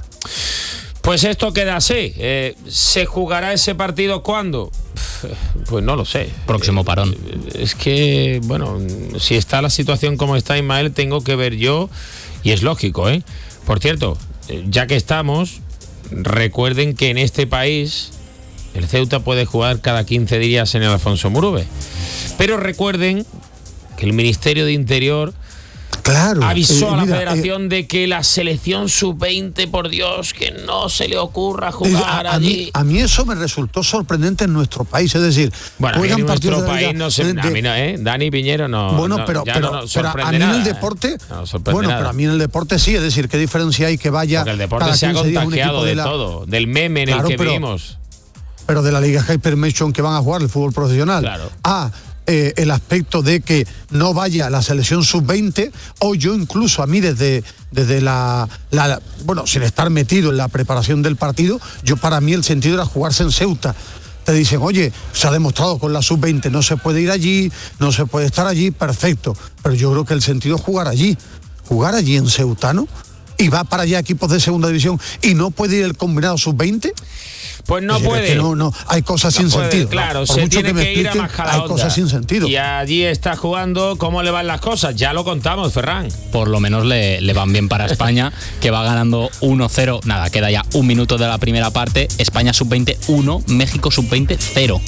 D: Pues esto queda así. Eh, ¿Se jugará ese partido cuándo? Pues no lo sé.
F: Próximo parón.
D: Eh, es que, bueno, si está la situación como está, Ismael, tengo que ver yo, y es lógico, ¿eh? Por cierto, ya que estamos, recuerden que en este país el Ceuta puede jugar cada quince días en el Alfonso Murube. Pero recuerden que el Ministerio de Interior
E: claro,
D: avisó
E: eh,
D: a la
E: mira,
D: Federación eh, de que la selección sub veinte, por Dios, que no se le ocurra jugar
E: a, a
D: allí.
E: Mí, a mí eso me resultó sorprendente en nuestro país, es decir,
D: bueno, en nuestro país no se, de, a mí no, ¿eh? Dani Piñero no.
E: Bueno,
D: no,
E: pero, pero,
D: no
E: pero a mí
D: nada,
E: en el deporte,
D: no
E: bueno,
D: nada.
E: pero a mí en el deporte sí, es decir, ¿qué diferencia hay que vaya?
D: Porque el deporte se ha contagiado de, de la... todo, del meme en claro, el que
E: pero,
D: vivimos.
E: Pero de la Liga Hypermotion que van a jugar el fútbol profesional.
D: Claro.
E: A eh, el aspecto de que no vaya la selección sub veinte, o yo incluso a mí desde, desde la, la, bueno, sin estar metido en la preparación del partido, yo para mí el sentido era jugarse en Ceuta. Te dicen, oye, se ha demostrado con la sub veinte, no se puede ir allí, no se puede estar allí, perfecto. Pero yo creo que el sentido es jugar allí, jugar allí en Ceuta, ¿no? Y va para allá equipos de segunda división y no puede ir el combinado sub veinte.
D: Pues no puede.
E: Es que no, no, hay cosas
D: no
E: sin
D: puede,
E: sentido.
D: Claro,
E: ¿no?
D: se tiene que, que ir a Majadahonda.
E: Hay cosas sin sentido.
D: Y allí está jugando, ¿cómo le van las cosas? Ya lo contamos, Ferran.
F: Por lo menos le, le van bien para España, que va ganando uno cero. Nada, queda ya un minuto de la primera parte. España sub veinte uno, México sub veinte cero.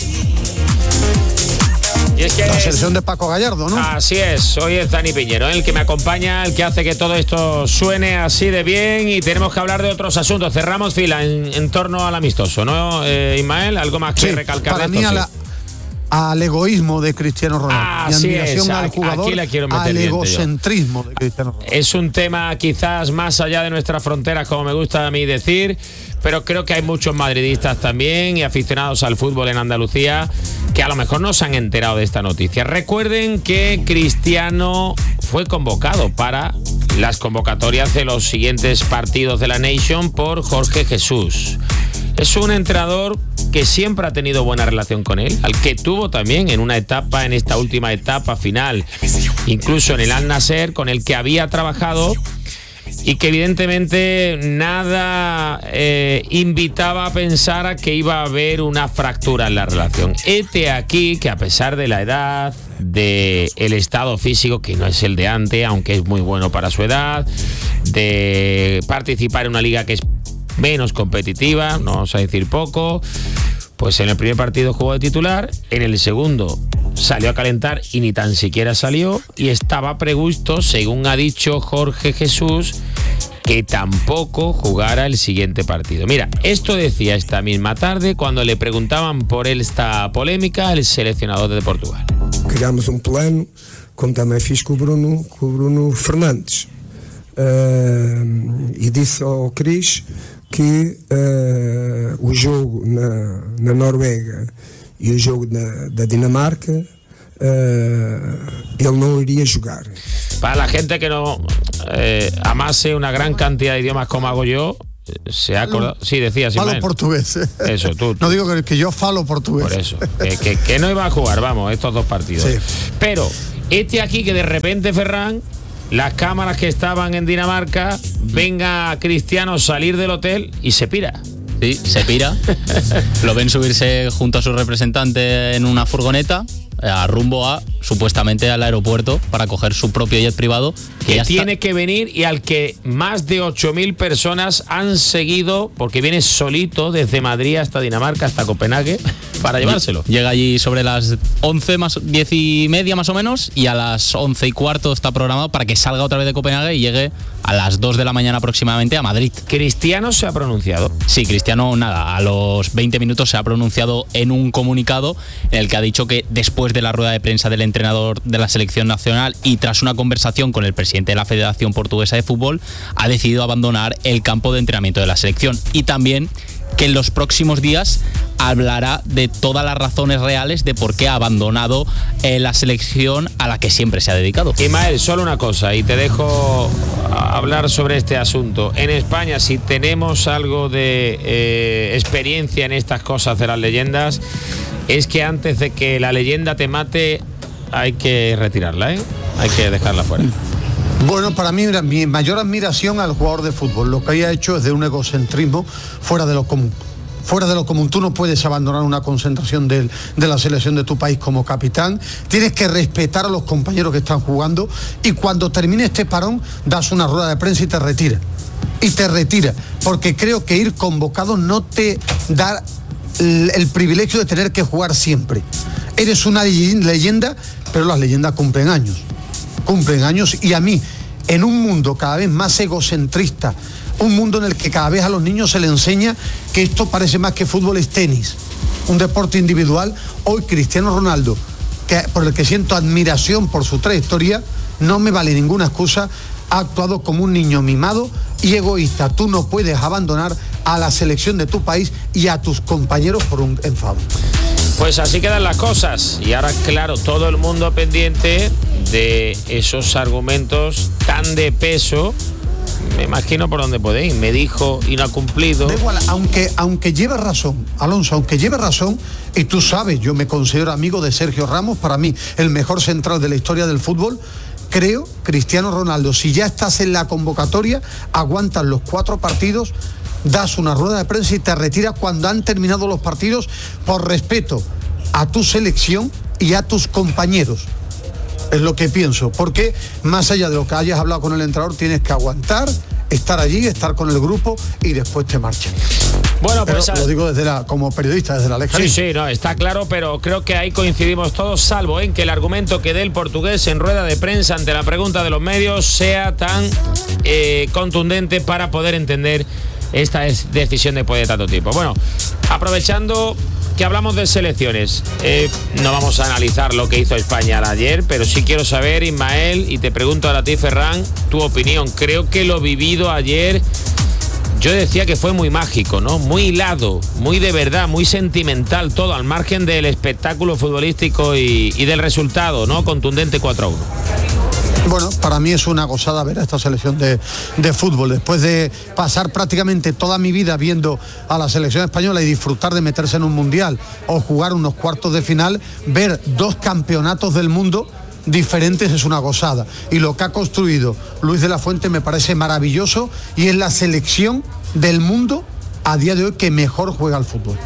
D: Y es que
E: la
D: es,
E: selección de Paco Gallardo, ¿no?
D: Así es, hoy es Dani Piñero, el que me acompaña, el que hace que todo esto suene así de bien, y tenemos que hablar de otros asuntos. Cerramos fila en, en torno al amistoso, ¿no, eh, Ismael? ¿Algo más que sí, recalcar
E: para
D: de esto?
E: Mí a la, al egoísmo de Cristiano Ronaldo.
D: Ah,
E: Mi
D: así
E: admiración
D: es,
E: al jugador,
D: aquí la quiero meter
E: al
D: bien,
E: egocentrismo de Cristiano Ronaldo.
D: Es un tema quizás más allá de nuestras fronteras, como me gusta a mí decir, pero creo que hay muchos madridistas también y aficionados al fútbol en Andalucía que a lo mejor no se han enterado de esta noticia. Recuerden que Cristiano fue convocado para las convocatorias de los siguientes partidos de la Nation por Jorge Jesús. Es un entrenador que siempre ha tenido buena relación con él, al que tuvo también en una etapa, en esta última etapa final, incluso en el Al Nassr, con el que había trabajado, y que evidentemente nada eh, invitaba a pensar a que iba a haber una fractura en la relación. Hete aquí que, a pesar de la edad, de el estado físico, que no es el de antes, aunque es muy bueno para su edad, de participar en una liga que es menos competitiva, no vamos a decir poco, pues en el primer partido jugó de titular, en el segundo salió a calentar y ni tan siquiera salió, y estaba previsto, según ha dicho Jorge Jesús, que tampoco jugara el siguiente partido. Mira, esto decía esta misma tarde cuando le preguntaban por esta polémica al seleccionador de Portugal.
G: Criámos um plano, como também fiz com o Bruno, com o Bruno Fernandes. Uh, e disse ao Cris que uh, o jogo na, na Noruega e o jogo na, da Dinamarca uh, ele não iria jogar.
D: Para la gente que no eh, amase una gran cantidad de idiomas como hago yo, se ha acordado. Sí, decía
E: Falo portugués.
D: Eso, tú, tú.
E: No digo que, que yo falo portugués.
D: Por eso, que, que, que no iba a jugar, vamos, estos dos partidos. Sí. Pero este aquí que de repente, Ferran, las cámaras que estaban en Dinamarca, venga Cristiano salir del hotel y se pira.
F: Sí, se pira. Lo ven subirse junto a su representante en una furgoneta a rumbo a, supuestamente, al aeropuerto para coger su propio jet privado.
D: Que, que tiene está... que venir y al que más de ocho mil personas han seguido, porque viene solito desde Madrid hasta Dinamarca, hasta Copenhague, para llevárselo.
F: Llega allí sobre las once, más diez y media más o menos, y a las once y cuarto está programado para que salga otra vez de Copenhague y llegue a las dos de la mañana aproximadamente a Madrid.
D: ¿Cristiano se ha pronunciado?
F: Sí, Cristiano, nada, a los veinte minutos se ha pronunciado en un comunicado en el que ha dicho que después de la rueda de prensa del entrenador de la selección nacional y tras una conversación con el presidente de la Federación Portuguesa de Fútbol, ha decidido abandonar el campo de entrenamiento de la selección, y también que en los próximos días hablará de todas las razones reales de por qué ha abandonado eh, la selección a la que siempre se ha dedicado.
D: Ismael, solo una cosa y te dejo hablar sobre este asunto. En España, si tenemos algo de eh, experiencia en estas cosas de las leyendas, es que antes de que la leyenda te mate hay que retirarla, ¿eh? Hay que dejarla fuera.
E: Bueno, para mí mi mayor admiración al jugador de fútbol. Lo que haya hecho es de un egocentrismo fuera de lo común. Fuera de lo común, tú no puedes abandonar una concentración de, de la selección de tu país como capitán. Tienes que respetar a los compañeros que están jugando, y cuando termine este parón das una rueda de prensa y te retira. Y te retira, porque creo que ir convocado no te da el, el privilegio de tener que jugar siempre. Eres una leyenda, pero las leyendas cumplen años. Cumplen años, y a mí, en un mundo cada vez más egocentrista, un mundo en el que cada vez a los niños se les enseña que esto parece más que fútbol, es tenis, un deporte individual, hoy Cristiano Ronaldo, que, por el que siento admiración por su trayectoria, no me vale ninguna excusa, ha actuado como un niño mimado y egoísta. Tú no puedes abandonar a la selección de tu país y a tus compañeros por un enfado.
D: Pues así quedan las cosas, y ahora, claro, todo el mundo pendiente de esos argumentos tan de peso. Me imagino por dónde puede ir. Me dijo y no ha cumplido.
E: Da igual, aunque, aunque lleve razón, Alonso, aunque lleve razón, y tú sabes, yo me considero amigo de Sergio Ramos, para mí el mejor central de la historia del fútbol. Creo, Cristiano Ronaldo, si ya estás en la convocatoria, aguantas los cuatro partidos, das una rueda de prensa y te retiras cuando han terminado los partidos, por respeto a tu selección y a tus compañeros. Es lo que pienso, porque más allá de lo que hayas hablado con el entrenador, tienes que aguantar, estar allí, estar con el grupo y después te marchas.
D: Bueno, pues
E: pero lo digo desde la, como periodista, desde la lejanía.
D: Sí, sí, no, está claro, pero creo que ahí coincidimos todos, salvo en que el argumento que dé el portugués en rueda de prensa ante la pregunta de los medios sea tan eh, contundente para poder entender esta decisión después de tanto tiempo. Bueno, aprovechando que hablamos de selecciones, eh, no vamos a analizar lo que hizo España ayer, pero sí quiero saber, Ismael, y te pregunto ahora a ti, Ferran, tu opinión. Creo que lo vivido ayer, yo decía que fue muy mágico, ¿no? Muy hilado, muy de verdad, muy sentimental todo, al margen del espectáculo futbolístico y, y del resultado, ¿no? Contundente cuatro a uno.
E: Bueno, para mí es una gozada ver a esta selección de, de fútbol. Después de pasar prácticamente toda mi vida viendo a la selección española y disfrutar de meterse en un mundial o jugar unos cuartos de final, ver dos campeonatos del mundo diferentes es una gozada. Y lo que ha construido Luis de la Fuente me parece maravilloso, y es la selección del mundo a día de hoy que mejor juega al fútbol.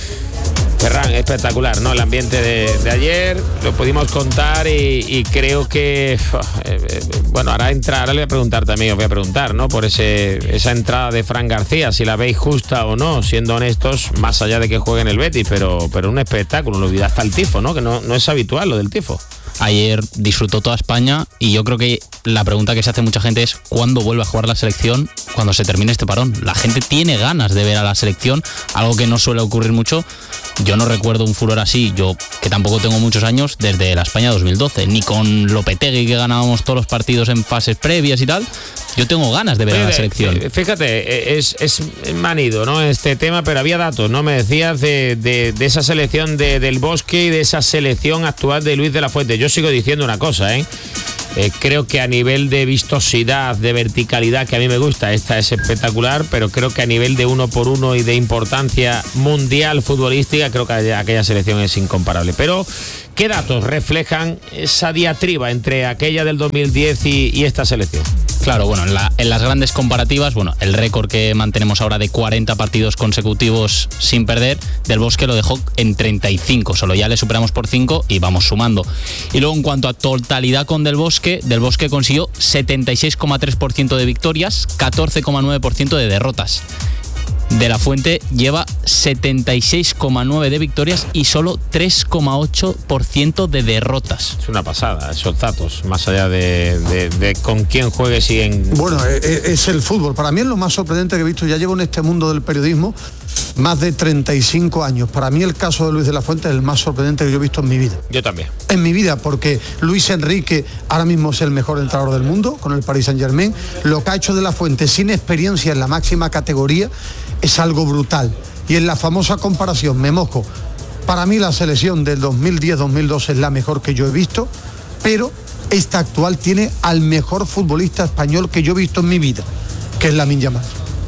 D: Ferran, espectacular, ¿no? El ambiente de, de ayer, lo pudimos contar y, y creo que, eh, eh, bueno, ahora entra, ahora le voy a preguntar también, os voy a preguntar, ¿no? Por ese, esa entrada de Fran García, si la veis justa o no, siendo honestos, más allá de que juegue en el Betis, pero, pero un espectáculo, lo olvidé hasta el tifo, ¿no? Que no, no es habitual lo del tifo.
F: Ayer disfrutó toda España y yo creo que la pregunta que se hace mucha gente es ¿cuándo vuelve a jugar la selección cuando se termine este parón? La gente tiene ganas de ver a la selección, algo que no suele ocurrir mucho. Yo no recuerdo un furor así, yo que tampoco tengo muchos años, desde la España dos mil doce, ni con Lopetegui que ganábamos todos los partidos en fases previas y tal. Yo tengo ganas de ver Oye, a la selección.
D: Fíjate, es, es manido, ¿no?, este tema, pero había datos, ¿no? Me decías de, de, de esa selección de, del Bosque y de esa selección actual de Luis de la Fuente. Yo sigo diciendo una cosa, ¿eh? Eh, creo que a nivel de vistosidad, de verticalidad, que a mí me gusta, esta es espectacular, pero creo que a nivel de uno por uno y de importancia mundial futbolística, creo que aquella selección es incomparable. Pero, ¿qué datos reflejan esa diatriba entre aquella del dos mil diez y, y esta selección?
F: Claro, bueno, en, la, en las grandes comparativas, bueno, el récord que mantenemos ahora de cuarenta partidos consecutivos sin perder, Del Bosque lo dejó en treinta y cinco, solo ya le superamos por cinco y vamos sumando. Y luego en cuanto a totalidad con Del Bosque, Del Bosque consiguió setenta y seis coma tres por ciento de victorias, catorce coma nueve por ciento de derrotas. De la Fuente lleva setenta y seis coma nueve de victorias y solo tres coma ocho por ciento de derrotas.
D: Es una pasada esos datos, más allá de, de, de con quién juegues y en...
E: Bueno, es, es el fútbol. Para mí es lo más sorprendente que he visto. Ya llevo en este mundo del periodismo más de treinta y cinco años. Para mí el caso de Luis de la Fuente es el más sorprendente que yo he visto en mi vida.
D: Yo también.
E: En mi vida, porque Luis Enrique ahora mismo es el mejor entrenador del mundo con el Paris Saint-Germain. Lo que ha hecho de la Fuente sin experiencia en la máxima categoría es algo brutal. Y en la famosa comparación, me mojo, para mí la selección del dos mil diez dos mil doce es la mejor que yo he visto, pero esta actual tiene al mejor futbolista español que yo he visto en mi vida, que es Lamine Yamal.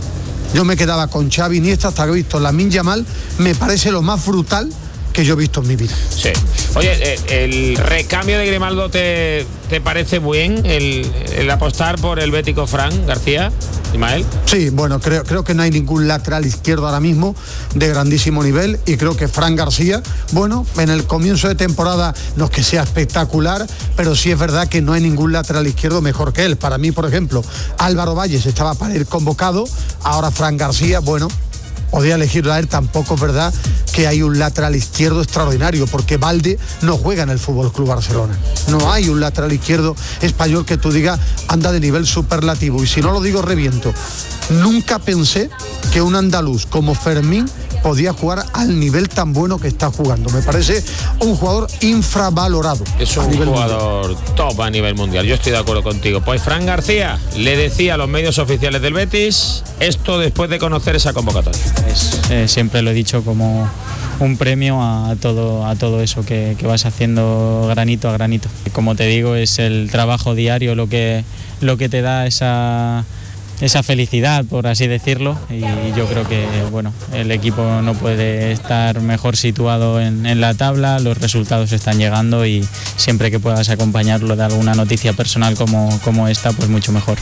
E: Yo me quedaba con Xavi Iniesta hasta que he visto Lamine Yamal, me parece lo más brutal que yo he visto en mi vida.
D: Sí. Oye, el recambio de Grimaldo, ¿te, te parece bien el, el apostar por el bético Fran García, Ismael?
E: Sí, bueno, creo, creo que no hay ningún lateral izquierdo ahora mismo de grandísimo nivel y creo que Fran García, bueno, en el comienzo de temporada no es que sea espectacular, pero sí es verdad que no hay ningún lateral izquierdo mejor que él. Para mí, por ejemplo, Álvaro Valles estaba para ir convocado, ahora Fran García, bueno, podía elegirlo a él. Tampoco es verdad que hay un lateral izquierdo extraordinario, porque Valde no juega en el F C Barcelona. No hay un lateral izquierdo español que tú digas anda de nivel superlativo. Y si no lo digo, reviento. Nunca pensé que un andaluz como Fermín podía jugar al nivel tan bueno que está jugando. Me parece un jugador infravalorado.
D: Es un jugador mundial. Top a nivel mundial. Yo estoy de acuerdo contigo. Pues Fran García le decía a los medios oficiales del Betis esto después de conocer esa convocatoria.
H: Es, eh, siempre lo he dicho como un premio a todo, a todo eso que, que vas haciendo granito a granito. Como te digo, es el trabajo diario lo que, lo que te da esa... esa felicidad, por así decirlo, y yo creo que bueno, el equipo no puede estar mejor situado en, en la tabla, los resultados están llegando y siempre que puedas acompañarlo de alguna noticia personal como, como esta, pues mucho mejor.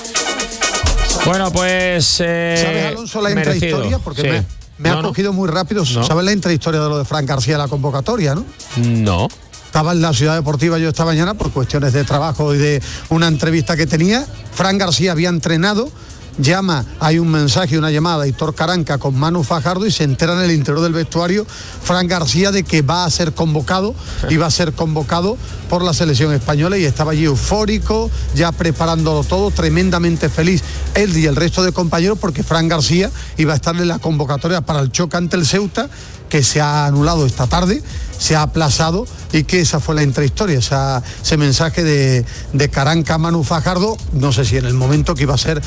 D: Bueno, pues... Eh,
E: ¿Sabes, Alonso, la
D: merecido.
E: intrahistoria? Porque
D: Sí.
E: me, me
D: No,
E: ha
D: no.
E: cogido muy rápido.
D: No.
E: ¿Sabes la intrahistoria de lo de Fran García en la convocatoria, no?
D: No.
E: Estaba en la Ciudad Deportiva yo esta mañana por cuestiones de trabajo y de una entrevista que tenía. Fran García había entrenado, llama, hay un mensaje, una llamada, Hitor Caranca con Manu Fajardo, y se entera en el interior del vestuario Fran García de que va a ser convocado, y va a ser convocado por la selección española, y estaba allí eufórico, ya preparándolo todo, tremendamente feliz él y el resto de compañeros, porque Fran García iba a estar en la convocatoria para el choque ante el Ceuta, que se ha anulado esta tarde, se ha aplazado, y que esa fue la intrahistoria, esa, ese mensaje de, de Caranca a Manu Fajardo, no sé si en el momento que iba a ser.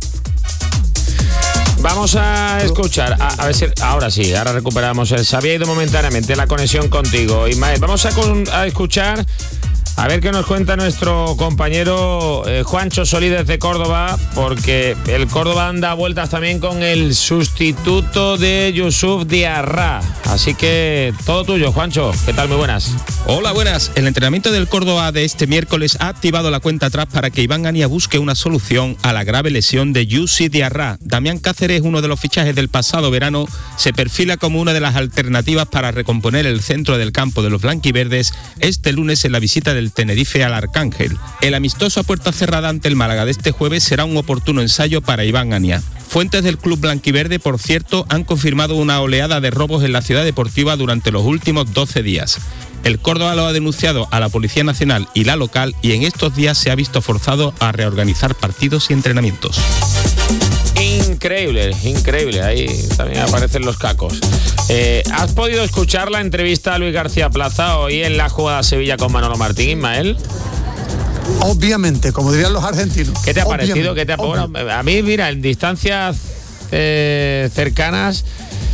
D: Vamos a escuchar, a, a ver si ahora sí, ahora recuperamos. Se había ido momentáneamente la conexión contigo, Ismael. Vamos a, con, a escuchar, a ver qué nos cuenta nuestro compañero eh, Juancho Solí desde Córdoba, porque el Córdoba anda vueltas también con el sustituto de Youssouf Diarra. Así que todo tuyo, Juancho. ¿Qué tal? Muy buenas.
I: Hola, buenas. El entrenamiento del Córdoba de este miércoles ha activado la cuenta atrás para que Iván Ania busque una solución a la grave lesión de Youssouf Diarra. Damián Cáceres, uno de los fichajes del pasado verano, se perfila como una de las alternativas para recomponer el centro del campo de los blanquiverdes este lunes en la visita del Tenerife al Arcángel. El amistoso a puerta cerrada ante el Málaga de este jueves será un oportuno ensayo para Iván Ania. Fuentes del club blanquiverde, por cierto, han confirmado una oleada de robos en la ciudad deportiva durante los últimos doce días. El Córdoba lo ha denunciado a la Policía Nacional y la local y en estos días se ha visto forzado a reorganizar partidos y entrenamientos.
D: Increíble, increíble. Ahí también aparecen los cacos. Eh, ¿Has podido escuchar la entrevista a Luis García Plaza hoy en la jugada Sevilla con Manolo Martín, Ismael?
E: Obviamente, como dirían los argentinos.
D: ¿Qué te ha parecido? ¿Qué te ha... Bueno, a mí, mira, en distancias eh, cercanas,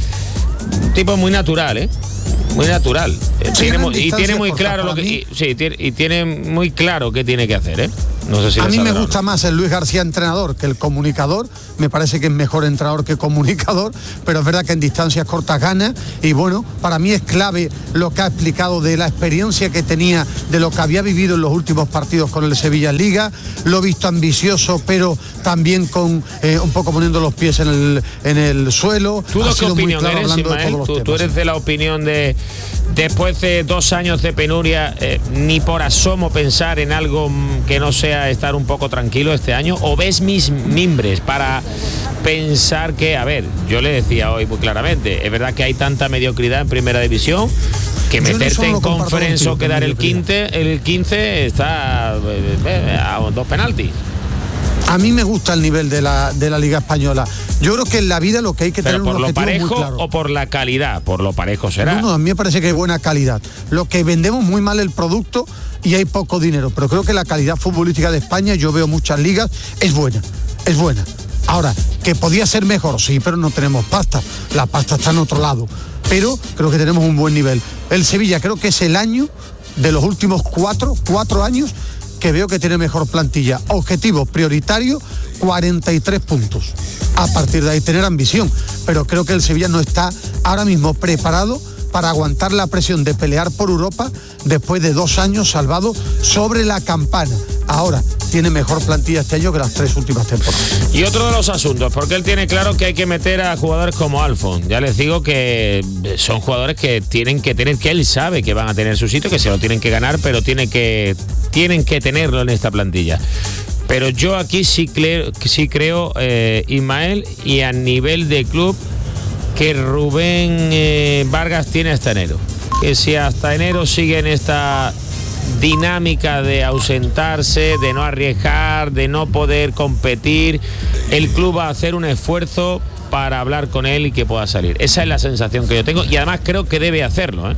D: un tipo muy natural, ¿eh? Muy natural. Sí, tiene muy, y tiene muy claro lo que y, sí, tiene, y tiene muy claro qué tiene que hacer, ¿eh? No sé si
E: a mí me
D: no.
E: gusta más el Luis García entrenador que el comunicador. Me parece que es mejor entrenador que comunicador, pero es verdad que en distancias cortas gana. Y bueno, para mí es clave lo que ha explicado de la experiencia que tenía, de lo que había vivido en los últimos partidos con el Sevilla en Liga. Lo he visto ambicioso, pero también con eh, un poco poniendo los pies en el, en el suelo.
D: ¿Tú de qué opinión eres, Ismael? ¿Tú, tú eres de la opinión de, después de dos años de penuria, eh, ni por asomo pensar en algo que no sea estar un poco tranquilo este año? ¿O ves mis mimbres para pensar que, a ver, yo le decía hoy muy claramente, es verdad que hay tanta mediocridad en primera división que meterte en conference o quedar el quince, el quince está eh, a dos penaltis?
E: A mí me gusta el nivel de la, de la Liga Española. Yo creo que en la vida lo que hay que
D: Pero
E: tener un objetivo muy claro.
D: ¿Por lo parejo o por la calidad? Por lo parejo será.
E: No, no, a mí me parece que hay buena calidad. Lo que vendemos muy mal el producto y hay poco dinero. Pero creo que la calidad futbolística de España, yo veo muchas ligas, es buena, es buena. Ahora, que podía ser mejor, sí, pero no tenemos pasta. La pasta está en otro lado. Pero creo que tenemos un buen nivel. El Sevilla creo que es el año de los últimos cuatro, cuatro años que veo que tiene mejor plantilla. Objetivo prioritario, cuarenta y tres puntos. A partir de ahí tener ambición. Pero creo que el Sevilla no está ahora mismo preparado para aguantar la presión de pelear por Europa después de dos años salvado sobre la campana. Ahora tiene mejor plantilla este año que las tres últimas temporadas.
D: Y otro de los asuntos, porque él tiene claro que hay que meter a jugadores como Alfon. Ya les digo que son jugadores que tienen que tener, que él sabe que van a tener su sitio, que se lo tienen que ganar, pero tiene que, tienen que tenerlo en esta plantilla. Pero yo aquí sí creo, sí creo eh, Ismael, y a nivel de club, que Rubén eh, Vargas tiene hasta enero. Que si hasta enero sigue en esta dinámica de ausentarse, de no arriesgar, de no poder competir, el club va a hacer un esfuerzo para hablar con él y que pueda salir. Esa es la sensación que yo tengo y además creo que debe hacerlo, ¿eh?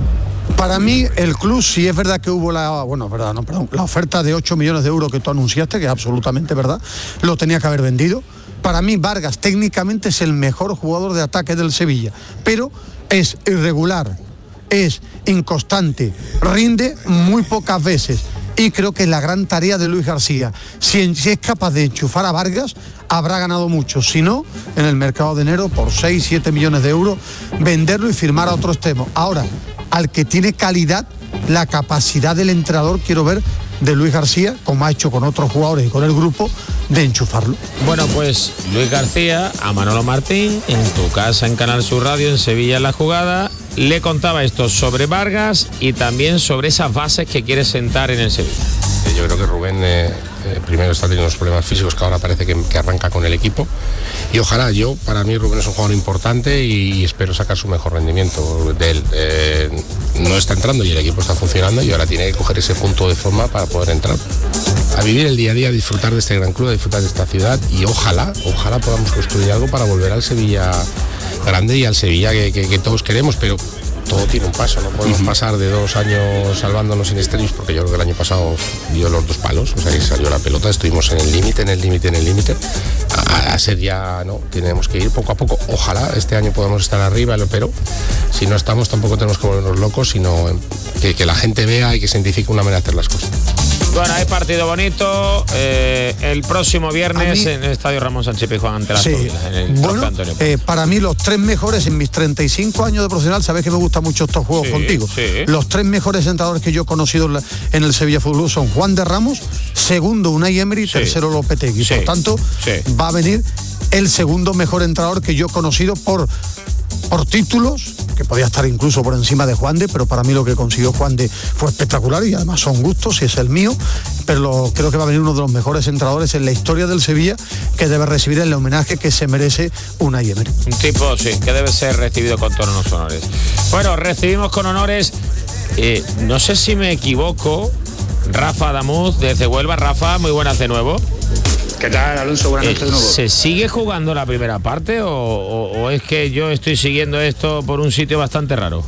E: Para mí, el club, sí es verdad que hubo la, bueno, verdad, no, perdón, la oferta de ocho millones de euros que tú anunciaste, que es absolutamente verdad, lo tenía que haber vendido. Para mí, Vargas técnicamente es el mejor jugador de ataque del Sevilla, pero es irregular, es inconstante, rinde muy pocas veces. Y creo que es la gran tarea de Luis García. Si, si es capaz de enchufar a Vargas, habrá ganado mucho. Si no, en el mercado de enero, por seis, siete millones de euros, venderlo y firmar a otro extremo. Ahora, al que tiene calidad, la capacidad del entrenador, quiero ver, de Luis García, como ha hecho con otros jugadores y con el grupo, de enchufarlo.
D: Bueno, pues Luis García a Manolo Martín, en tu casa en Canal Sur Radio, en Sevilla en la Jugada, le contaba esto sobre Vargas y también sobre esas bases que quiere sentar en el Sevilla.
J: Yo creo que Rubén eh, eh, primero está teniendo unos problemas físicos que ahora parece que, que arranca con el equipo y ojalá, yo, para mí Rubén es un jugador importante y, y espero sacar su mejor rendimiento de él. Eh, no está entrando y el equipo está funcionando y ahora tiene que coger ese punto de forma para poder entrar. A vivir el día a día, a disfrutar de este gran club, a disfrutar de esta ciudad y ojalá, ojalá podamos construir algo para volver al Sevilla grande y al Sevilla que, que, que todos queremos, pero todo tiene un paso, no podemos uh-huh. pasar de dos años salvándonos in extremis, porque yo creo que el año pasado dio los dos palos, o sea que salió la pelota, estuvimos en el límite, en el límite, en el límite, a, a ser ya, no, tenemos que ir poco a poco, ojalá este año podamos estar arriba, pero si no estamos tampoco tenemos que volvernos locos, sino que, que la gente vea y que se identifique una manera de hacer las cosas.
D: Bueno, hay partido bonito eh, el próximo viernes mí, en el Estadio Ramón Sánchez Pizjuán ante las
E: sí,
D: Tóvilas, en el
E: bueno, eh, para mí los tres mejores en mis treinta y cinco años de profesional, sabes que me gustan mucho estos juegos sí, contigo. Sí. Los tres mejores entrenadores que yo he conocido en, la, en el Sevilla Fútbol son Juan de Ramos, segundo Unai Emery, sí. tercero Lopetegui. Sí. Por tanto, sí. va a venir el segundo mejor entrenador que yo he conocido por por títulos, que podía estar incluso por encima de Juan de, pero para mí lo que consiguió Juan de fue espectacular y además son gustos y es el mío, pero lo, creo que va a venir uno de los mejores entrenadores en la historia del Sevilla que debe recibir el homenaje que se merece Unai Emery.
D: Un tipo, sí, que debe ser recibido con todos los honores. Bueno, recibimos con honores eh, no sé si me equivoco, Rafa Damuz desde Huelva. Rafa, muy buenas de nuevo.
Z: ¿Qué tal, Alonso? Buenas noches de nuevo.
D: ¿Se sigue jugando la primera parte o, o, o es que yo estoy siguiendo esto por un sitio bastante raro?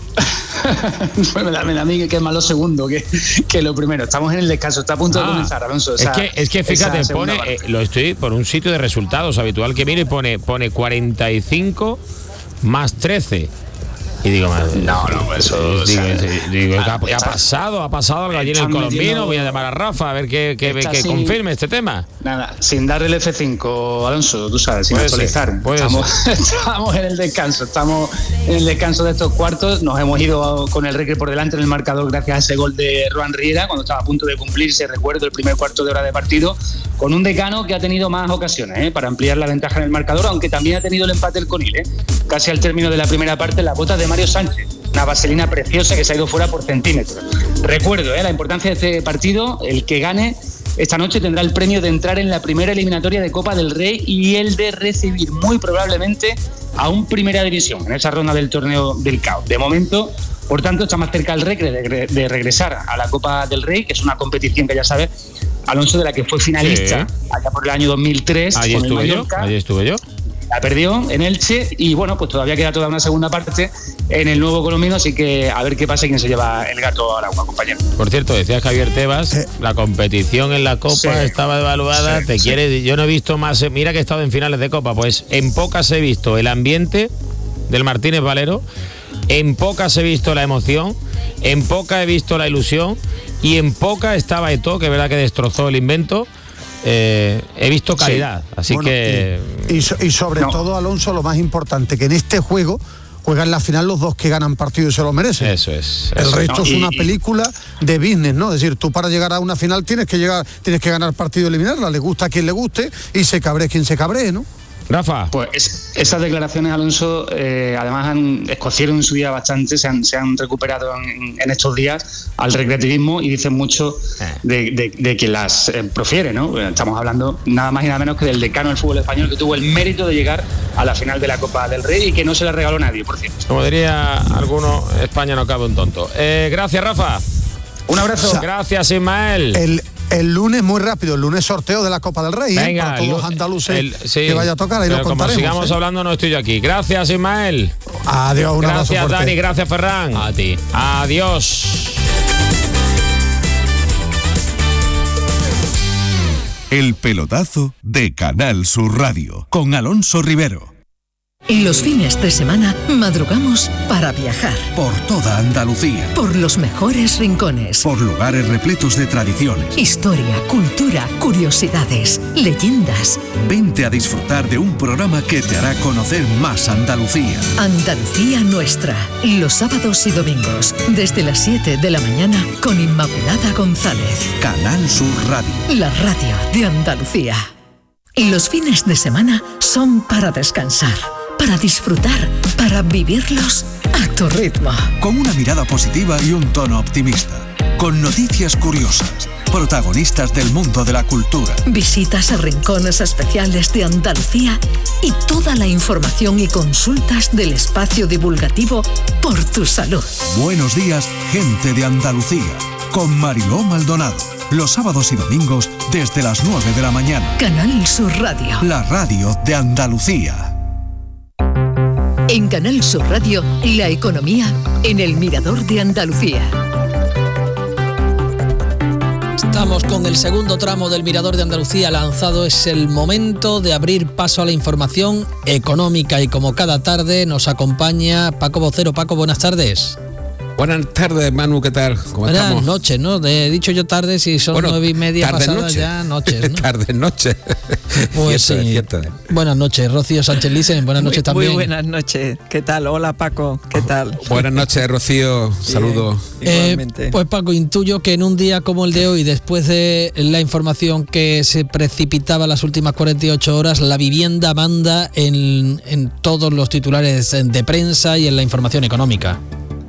Z: Bueno, dame a mí que es más lo segundo que, que lo primero. Estamos en el descanso, está a punto ah, de comenzar, Alonso. Esa,
D: es, que, es que fíjate, pone, eh, lo estoy por un sitio de resultados habitual que miro y pone, pone cuarenta y cinco más trece. Y digo, madre,
Z: no, no, eso.
D: Digo,
Z: o sea,
D: digo ¿qué, ha, ¿qué ha pasado? ¿Ha pasado algo allí en el colombino? Voy a llamar a Rafa a ver que, que, que sin, confirme este tema.
Z: Nada, sin darle el F cinco, Alonso, tú sabes, sin puede actualizar.
D: Ser,
Z: estamos, estamos en el descanso, estamos en el descanso de estos cuartos. Nos hemos ido con el Recre por delante en el marcador gracias a ese gol de Roan Riera cuando estaba a punto de cumplirse, recuerdo, el primer cuarto de hora de partido, con un Decano que ha tenido más ocasiones ¿eh? para ampliar la ventaja en el marcador, aunque también ha tenido el empate el Conil, ¿eh? casi al término de la primera parte, la bota de Mario Sánchez, una vaselina preciosa que se ha ido fuera por centímetros. Recuerdo ¿eh? la importancia de este partido, el que gane esta noche tendrá el premio de entrar en la primera eliminatoria de Copa del Rey y el de recibir muy probablemente a un Primera División en esa ronda del torneo del C A O. De momento, por tanto, está más cerca el Recre de, de regresar a la Copa del Rey, que es una competición que ya sabes, Alonso, de la que fue finalista sí. allá por el año dos mil tres.
D: Allí
Z: con
D: estuve
Z: el
D: yo, allí estuve yo.
Z: La perdió en Elche y bueno, pues todavía queda toda una segunda parte en el nuevo colombino, así que a ver qué pasa y quién se lleva el gato al agua, compañero.
D: Por cierto, decía Javier Tebas, eh. la competición en la Copa sí. estaba devaluada, sí, te sí. quiere, yo no he visto más, mira que he estado en finales de Copa, pues en pocas he visto el ambiente del Martínez Valero, en pocas he visto la emoción, en pocas he visto la ilusión y en pocas estaba Eto'o, que es verdad que destrozó el invento. Eh, he visto calidad, sí. así bueno, que...
E: Y, y, y sobre no. todo, Alonso, lo más importante, que en este juego juegan la final los dos que ganan partido y se lo merecen.
D: Eso es.
E: El
D: eso
E: resto
D: no,
E: es
D: y,
E: una película de business, ¿no? Es decir, tú para llegar a una final tienes que llegar, tienes que ganar partido y eliminarla, le gusta a quien le guste y se cabree quien se cabree, ¿no?
D: Rafa.
Z: Pues es, esas declaraciones, Alonso, eh, además han escocieron en su día bastante, se han, se han recuperado en, en estos días al recreativismo y dicen mucho de, de, de quien las eh, profiere, ¿no? Estamos hablando nada más y nada menos que del decano del fútbol español que tuvo el mérito de llegar a la final de la Copa del Rey y que no se la regaló nadie, por cierto.
D: Como diría alguno, España no cabe un tonto. Eh, gracias, Rafa.
Z: Un abrazo.
E: O sea,
D: gracias, Ismael.
E: El, el lunes, muy rápido, el lunes sorteo de la Copa del Rey.
D: Venga,
E: ¿eh? Para todos
D: el,
E: los andaluces
D: el, sí,
E: que vaya a tocar, ahí lo contaremos.
D: Como sigamos
E: ¿eh?
D: hablando, no estoy yo aquí. Gracias, Ismael.
E: Adiós, un
D: gracias,
E: abrazo
D: Dani, gracias, Ferran.
F: A ti.
D: Adiós.
S: El pelotazo de Canal Sur Radio, con Alonso Rivero.
T: Los fines de semana madrugamos para viajar.
S: Por toda Andalucía.
T: Por los mejores rincones.
S: Por lugares repletos de tradiciones.
T: Historia, cultura, curiosidades, leyendas.
S: Vente a disfrutar de un programa que te hará conocer más Andalucía.
T: Andalucía Nuestra. Los sábados y domingos, desde las siete de la mañana, con Inmaculada González.
S: Canal Sur Radio.
T: La radio de Andalucía. Los fines de semana son para descansar, para disfrutar, para vivirlos a tu ritmo.
S: Con una mirada positiva y un tono optimista. Con noticias curiosas. Protagonistas del mundo de la cultura.
T: Visitas a rincones especiales de Andalucía y toda la información y consultas del espacio divulgativo por tu salud.
S: Buenos días, gente de Andalucía. Con Mariló Maldonado. Los sábados y domingos desde las nueve de la mañana.
T: Canal Sur Radio.
S: La radio de Andalucía.
T: En Canal Sur Radio, la economía en el Mirador de Andalucía.
B: Estamos con el segundo tramo del Mirador de Andalucía lanzado. Es el momento de abrir paso a la información económica y como cada tarde nos acompaña Paco Vocero. Paco, buenas tardes.
K: Buenas tardes, Manu, ¿qué tal? ¿Cómo
B: Buenas
K: estamos?
B: noches, ¿no? He dicho yo tardes, si son
K: bueno,
B: nueve y media pasadas
K: noche.
B: ya noches, ¿no?
K: Tarde noche.
B: Pues
K: cierto,
B: sí.
K: cierto.
B: Buenas noches, Rocío Sánchez Lisen, buenas
L: muy,
B: noches también.
L: Muy buenas noches, ¿qué tal? Hola, Paco, ¿qué tal?
K: Buenas noches, Rocío, saludos.
B: Eh, pues Paco, intuyo que en un día como el de hoy, después de la información que se precipitaba las últimas cuarenta y ocho horas, la vivienda manda en, en todos los titulares de prensa y en la información económica.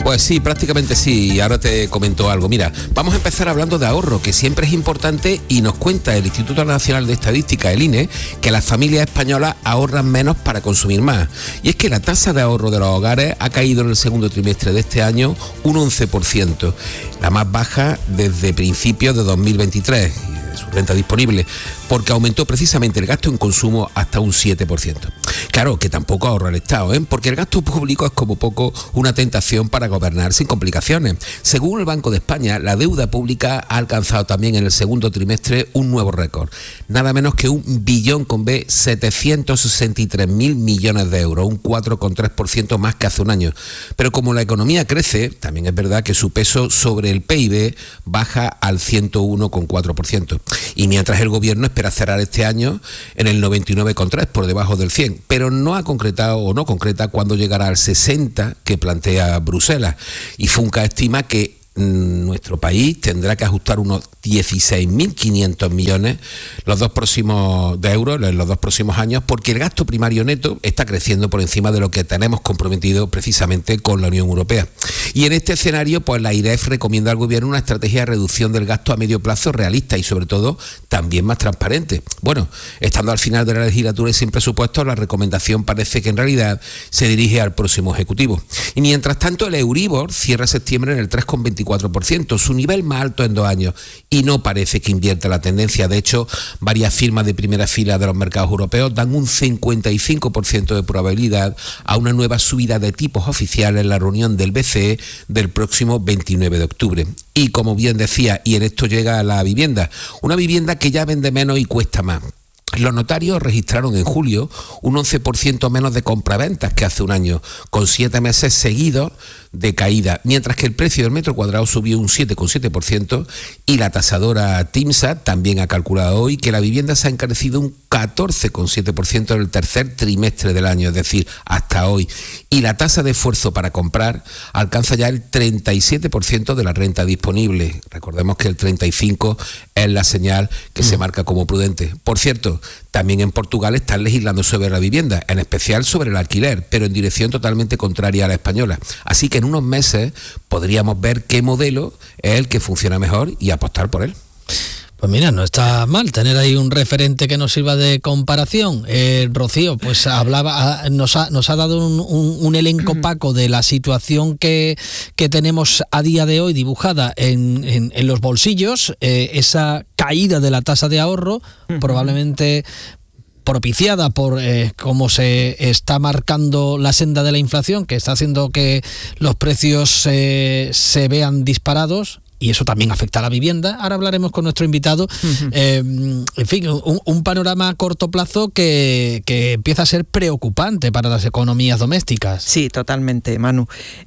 K: Pues sí, prácticamente sí, y ahora te comento algo. Mira, vamos a empezar hablando de ahorro, que siempre es importante, y nos cuenta el Instituto Nacional de Estadística, el I N E, que las familias españolas ahorran menos para consumir más. Y es que la tasa de ahorro de los hogares ha caído en el segundo trimestre de este año un once por ciento, la más baja desde principios de dos mil veintitrés. Su renta disponible, porque aumentó precisamente el gasto en consumo hasta un siete por ciento. Claro que tampoco ahorra el Estado, ¿eh? Porque el gasto público es como poco una tentación para gobernar sin complicaciones. Según el Banco de España, la deuda pública ha alcanzado también en el segundo trimestre un nuevo récord, nada menos que un billón con B, setecientos sesenta y tres mil millones de euros, un cuatro coma tres por ciento más que hace un año. Pero como la economía crece, también es verdad que su peso sobre el P I B baja al ciento uno coma cuatro por ciento. Y mientras el gobierno espera cerrar este año en el noventa y nueve coma tres, por debajo del cien, pero no ha concretado o no concreta cuándo llegará al sesenta que plantea Bruselas. Y Funca estima que nuestro país tendrá que ajustar unos dieciséis mil quinientos millones los dos próximos de euros en los dos próximos años, porque el gasto primario neto está creciendo por encima de lo que tenemos comprometido precisamente con la Unión Europea. Y en este escenario, pues la I R E F recomienda al gobierno una estrategia de reducción del gasto a medio plazo realista y sobre todo también más transparente. Bueno, estando al final de la legislatura y sin presupuesto, la recomendación parece que en realidad se dirige al próximo ejecutivo. Y mientras tanto, el Euribor cierra septiembre en el tres coma veinticuatro por ciento, su nivel más alto en dos años, y no parece que invierta la tendencia. De hecho, varias firmas de primera fila de los mercados europeos dan un cincuenta y cinco por ciento de probabilidad a una nueva subida de tipos oficiales en la reunión del B C E del próximo veintinueve de octubre. Y como bien decía, y en esto llega la vivienda, una vivienda que ya vende menos y cuesta más. Los notarios registraron en julio un once por ciento menos de compraventas que hace un año, con siete meses seguidos de caída, mientras que el precio del metro cuadrado subió un siete coma siete por ciento y la tasadora TIMSA también ha calculado hoy que la vivienda se ha encarecido un catorce coma siete por ciento en el tercer trimestre del año, es decir, hasta hoy, y la tasa de esfuerzo para comprar alcanza ya el treinta y siete por ciento de la renta disponible. Recordemos que el treinta y cinco por ciento es la señal que mm. se marca como prudente. Por cierto, también en Portugal están legislando sobre la vivienda, en especial sobre el alquiler, pero en dirección totalmente contraria a la española. Así que en unos meses podríamos ver qué modelo es el que funciona mejor y apostar por él.
B: Pues mira, no está mal tener ahí un referente que nos sirva de comparación. Eh, Rocío, pues hablaba, nos ha, nos ha dado un, un, un elenco Paco de la situación que, que tenemos a día de hoy dibujada en, en, en los bolsillos, eh, esa caída de la tasa de ahorro, uh-huh. probablemente propiciada por eh, cómo se está marcando la senda de la inflación, que está haciendo que los precios eh, se vean disparados. Y eso también afecta a la vivienda. Ahora hablaremos con nuestro invitado. Uh-huh. Eh, en fin, un, un panorama a corto plazo que, que empieza a ser preocupante para las economías domésticas.
L: Sí, totalmente, Manu.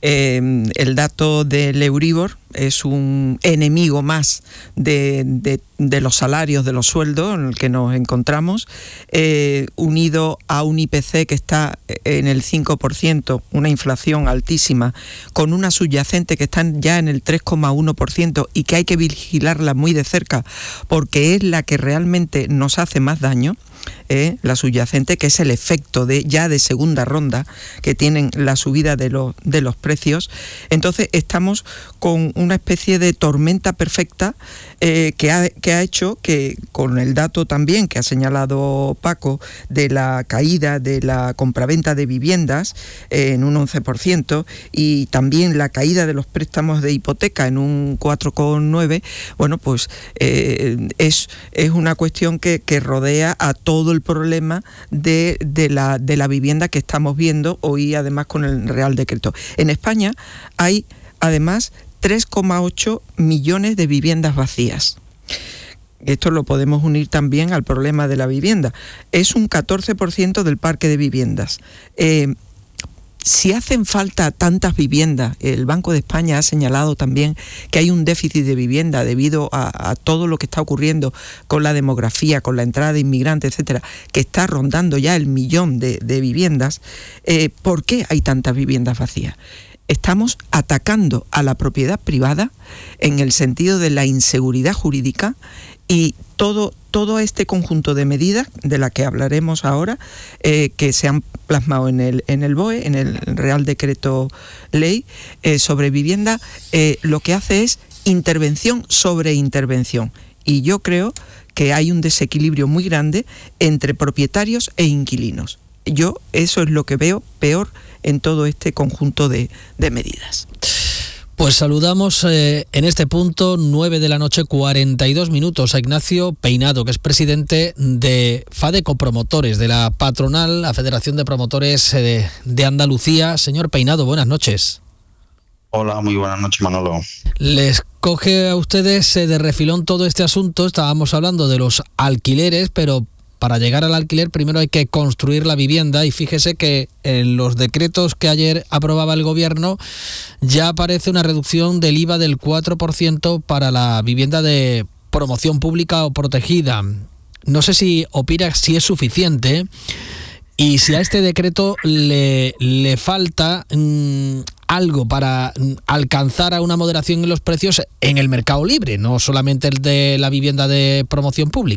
L: Eh, el dato del Euribor es un enemigo más de, de, de los salarios, de los sueldos en el que nos encontramos, eh, unido a un I P C que está en el cinco por ciento, una inflación altísima, con una subyacente que está ya en el tres coma uno por ciento y que hay que vigilarla muy de cerca porque es la que realmente nos hace más daño. Eh, la subyacente, que es el efecto de ya de segunda ronda que tienen la subida de los de los precios. Entonces estamos con una especie de tormenta perfecta eh, que ha que ha hecho que, con el dato también que ha señalado Paco de la caída de la compraventa de viviendas eh, en un once por ciento y también la caída de los préstamos de hipoteca en un cuatro coma nueve, bueno, pues eh, es es una cuestión que, que rodea a todo todo el problema de, de, la, de la vivienda que estamos viendo hoy, además con el Real Decreto. En España hay además tres coma ocho millones de viviendas vacías. Esto lo podemos unir también al problema de la vivienda. Es un catorce por ciento del parque de viviendas. Eh, Si hacen falta tantas viviendas, el Banco de España ha señalado también que hay un déficit de vivienda debido a, a todo lo que está ocurriendo con la demografía, con la entrada de inmigrantes, etcétera, que está rondando ya el millón de, de viviendas. Eh, ¿Por qué hay tantas viviendas vacías? Estamos atacando a la propiedad privada en el sentido de la inseguridad jurídica Y todo, todo este conjunto de medidas, de la que hablaremos ahora, eh, que se han plasmado en el, en el B O E, en el Real Decreto Ley eh, sobre vivienda, eh, lo que hace es intervención sobre intervención. Y yo creo que hay un desequilibrio muy grande entre propietarios e inquilinos. Yo eso es lo que veo peor en todo este conjunto de, de medidas.
B: Pues saludamos eh, en este punto, nueve de la noche, cuarenta y dos minutos, a Ignacio Peinado, que es presidente de FADECO Promotores, de la patronal, la Federación de Promotores eh, de Andalucía. Señor Peinado, buenas noches.
M: Hola, muy buenas noches, Manolo.
B: Les coge a ustedes eh, de refilón todo este asunto. Estábamos hablando de los alquileres, pero para llegar al alquiler primero hay que construir la vivienda, y fíjese que en los decretos que ayer aprobaba el gobierno ya aparece una reducción del I V A del cuatro por ciento para la vivienda de promoción pública o protegida. No sé si opina si es suficiente y si a este decreto le, le falta mmm, algo para alcanzar a una moderación en los precios en el mercado libre, no solamente el de la vivienda de promoción pública.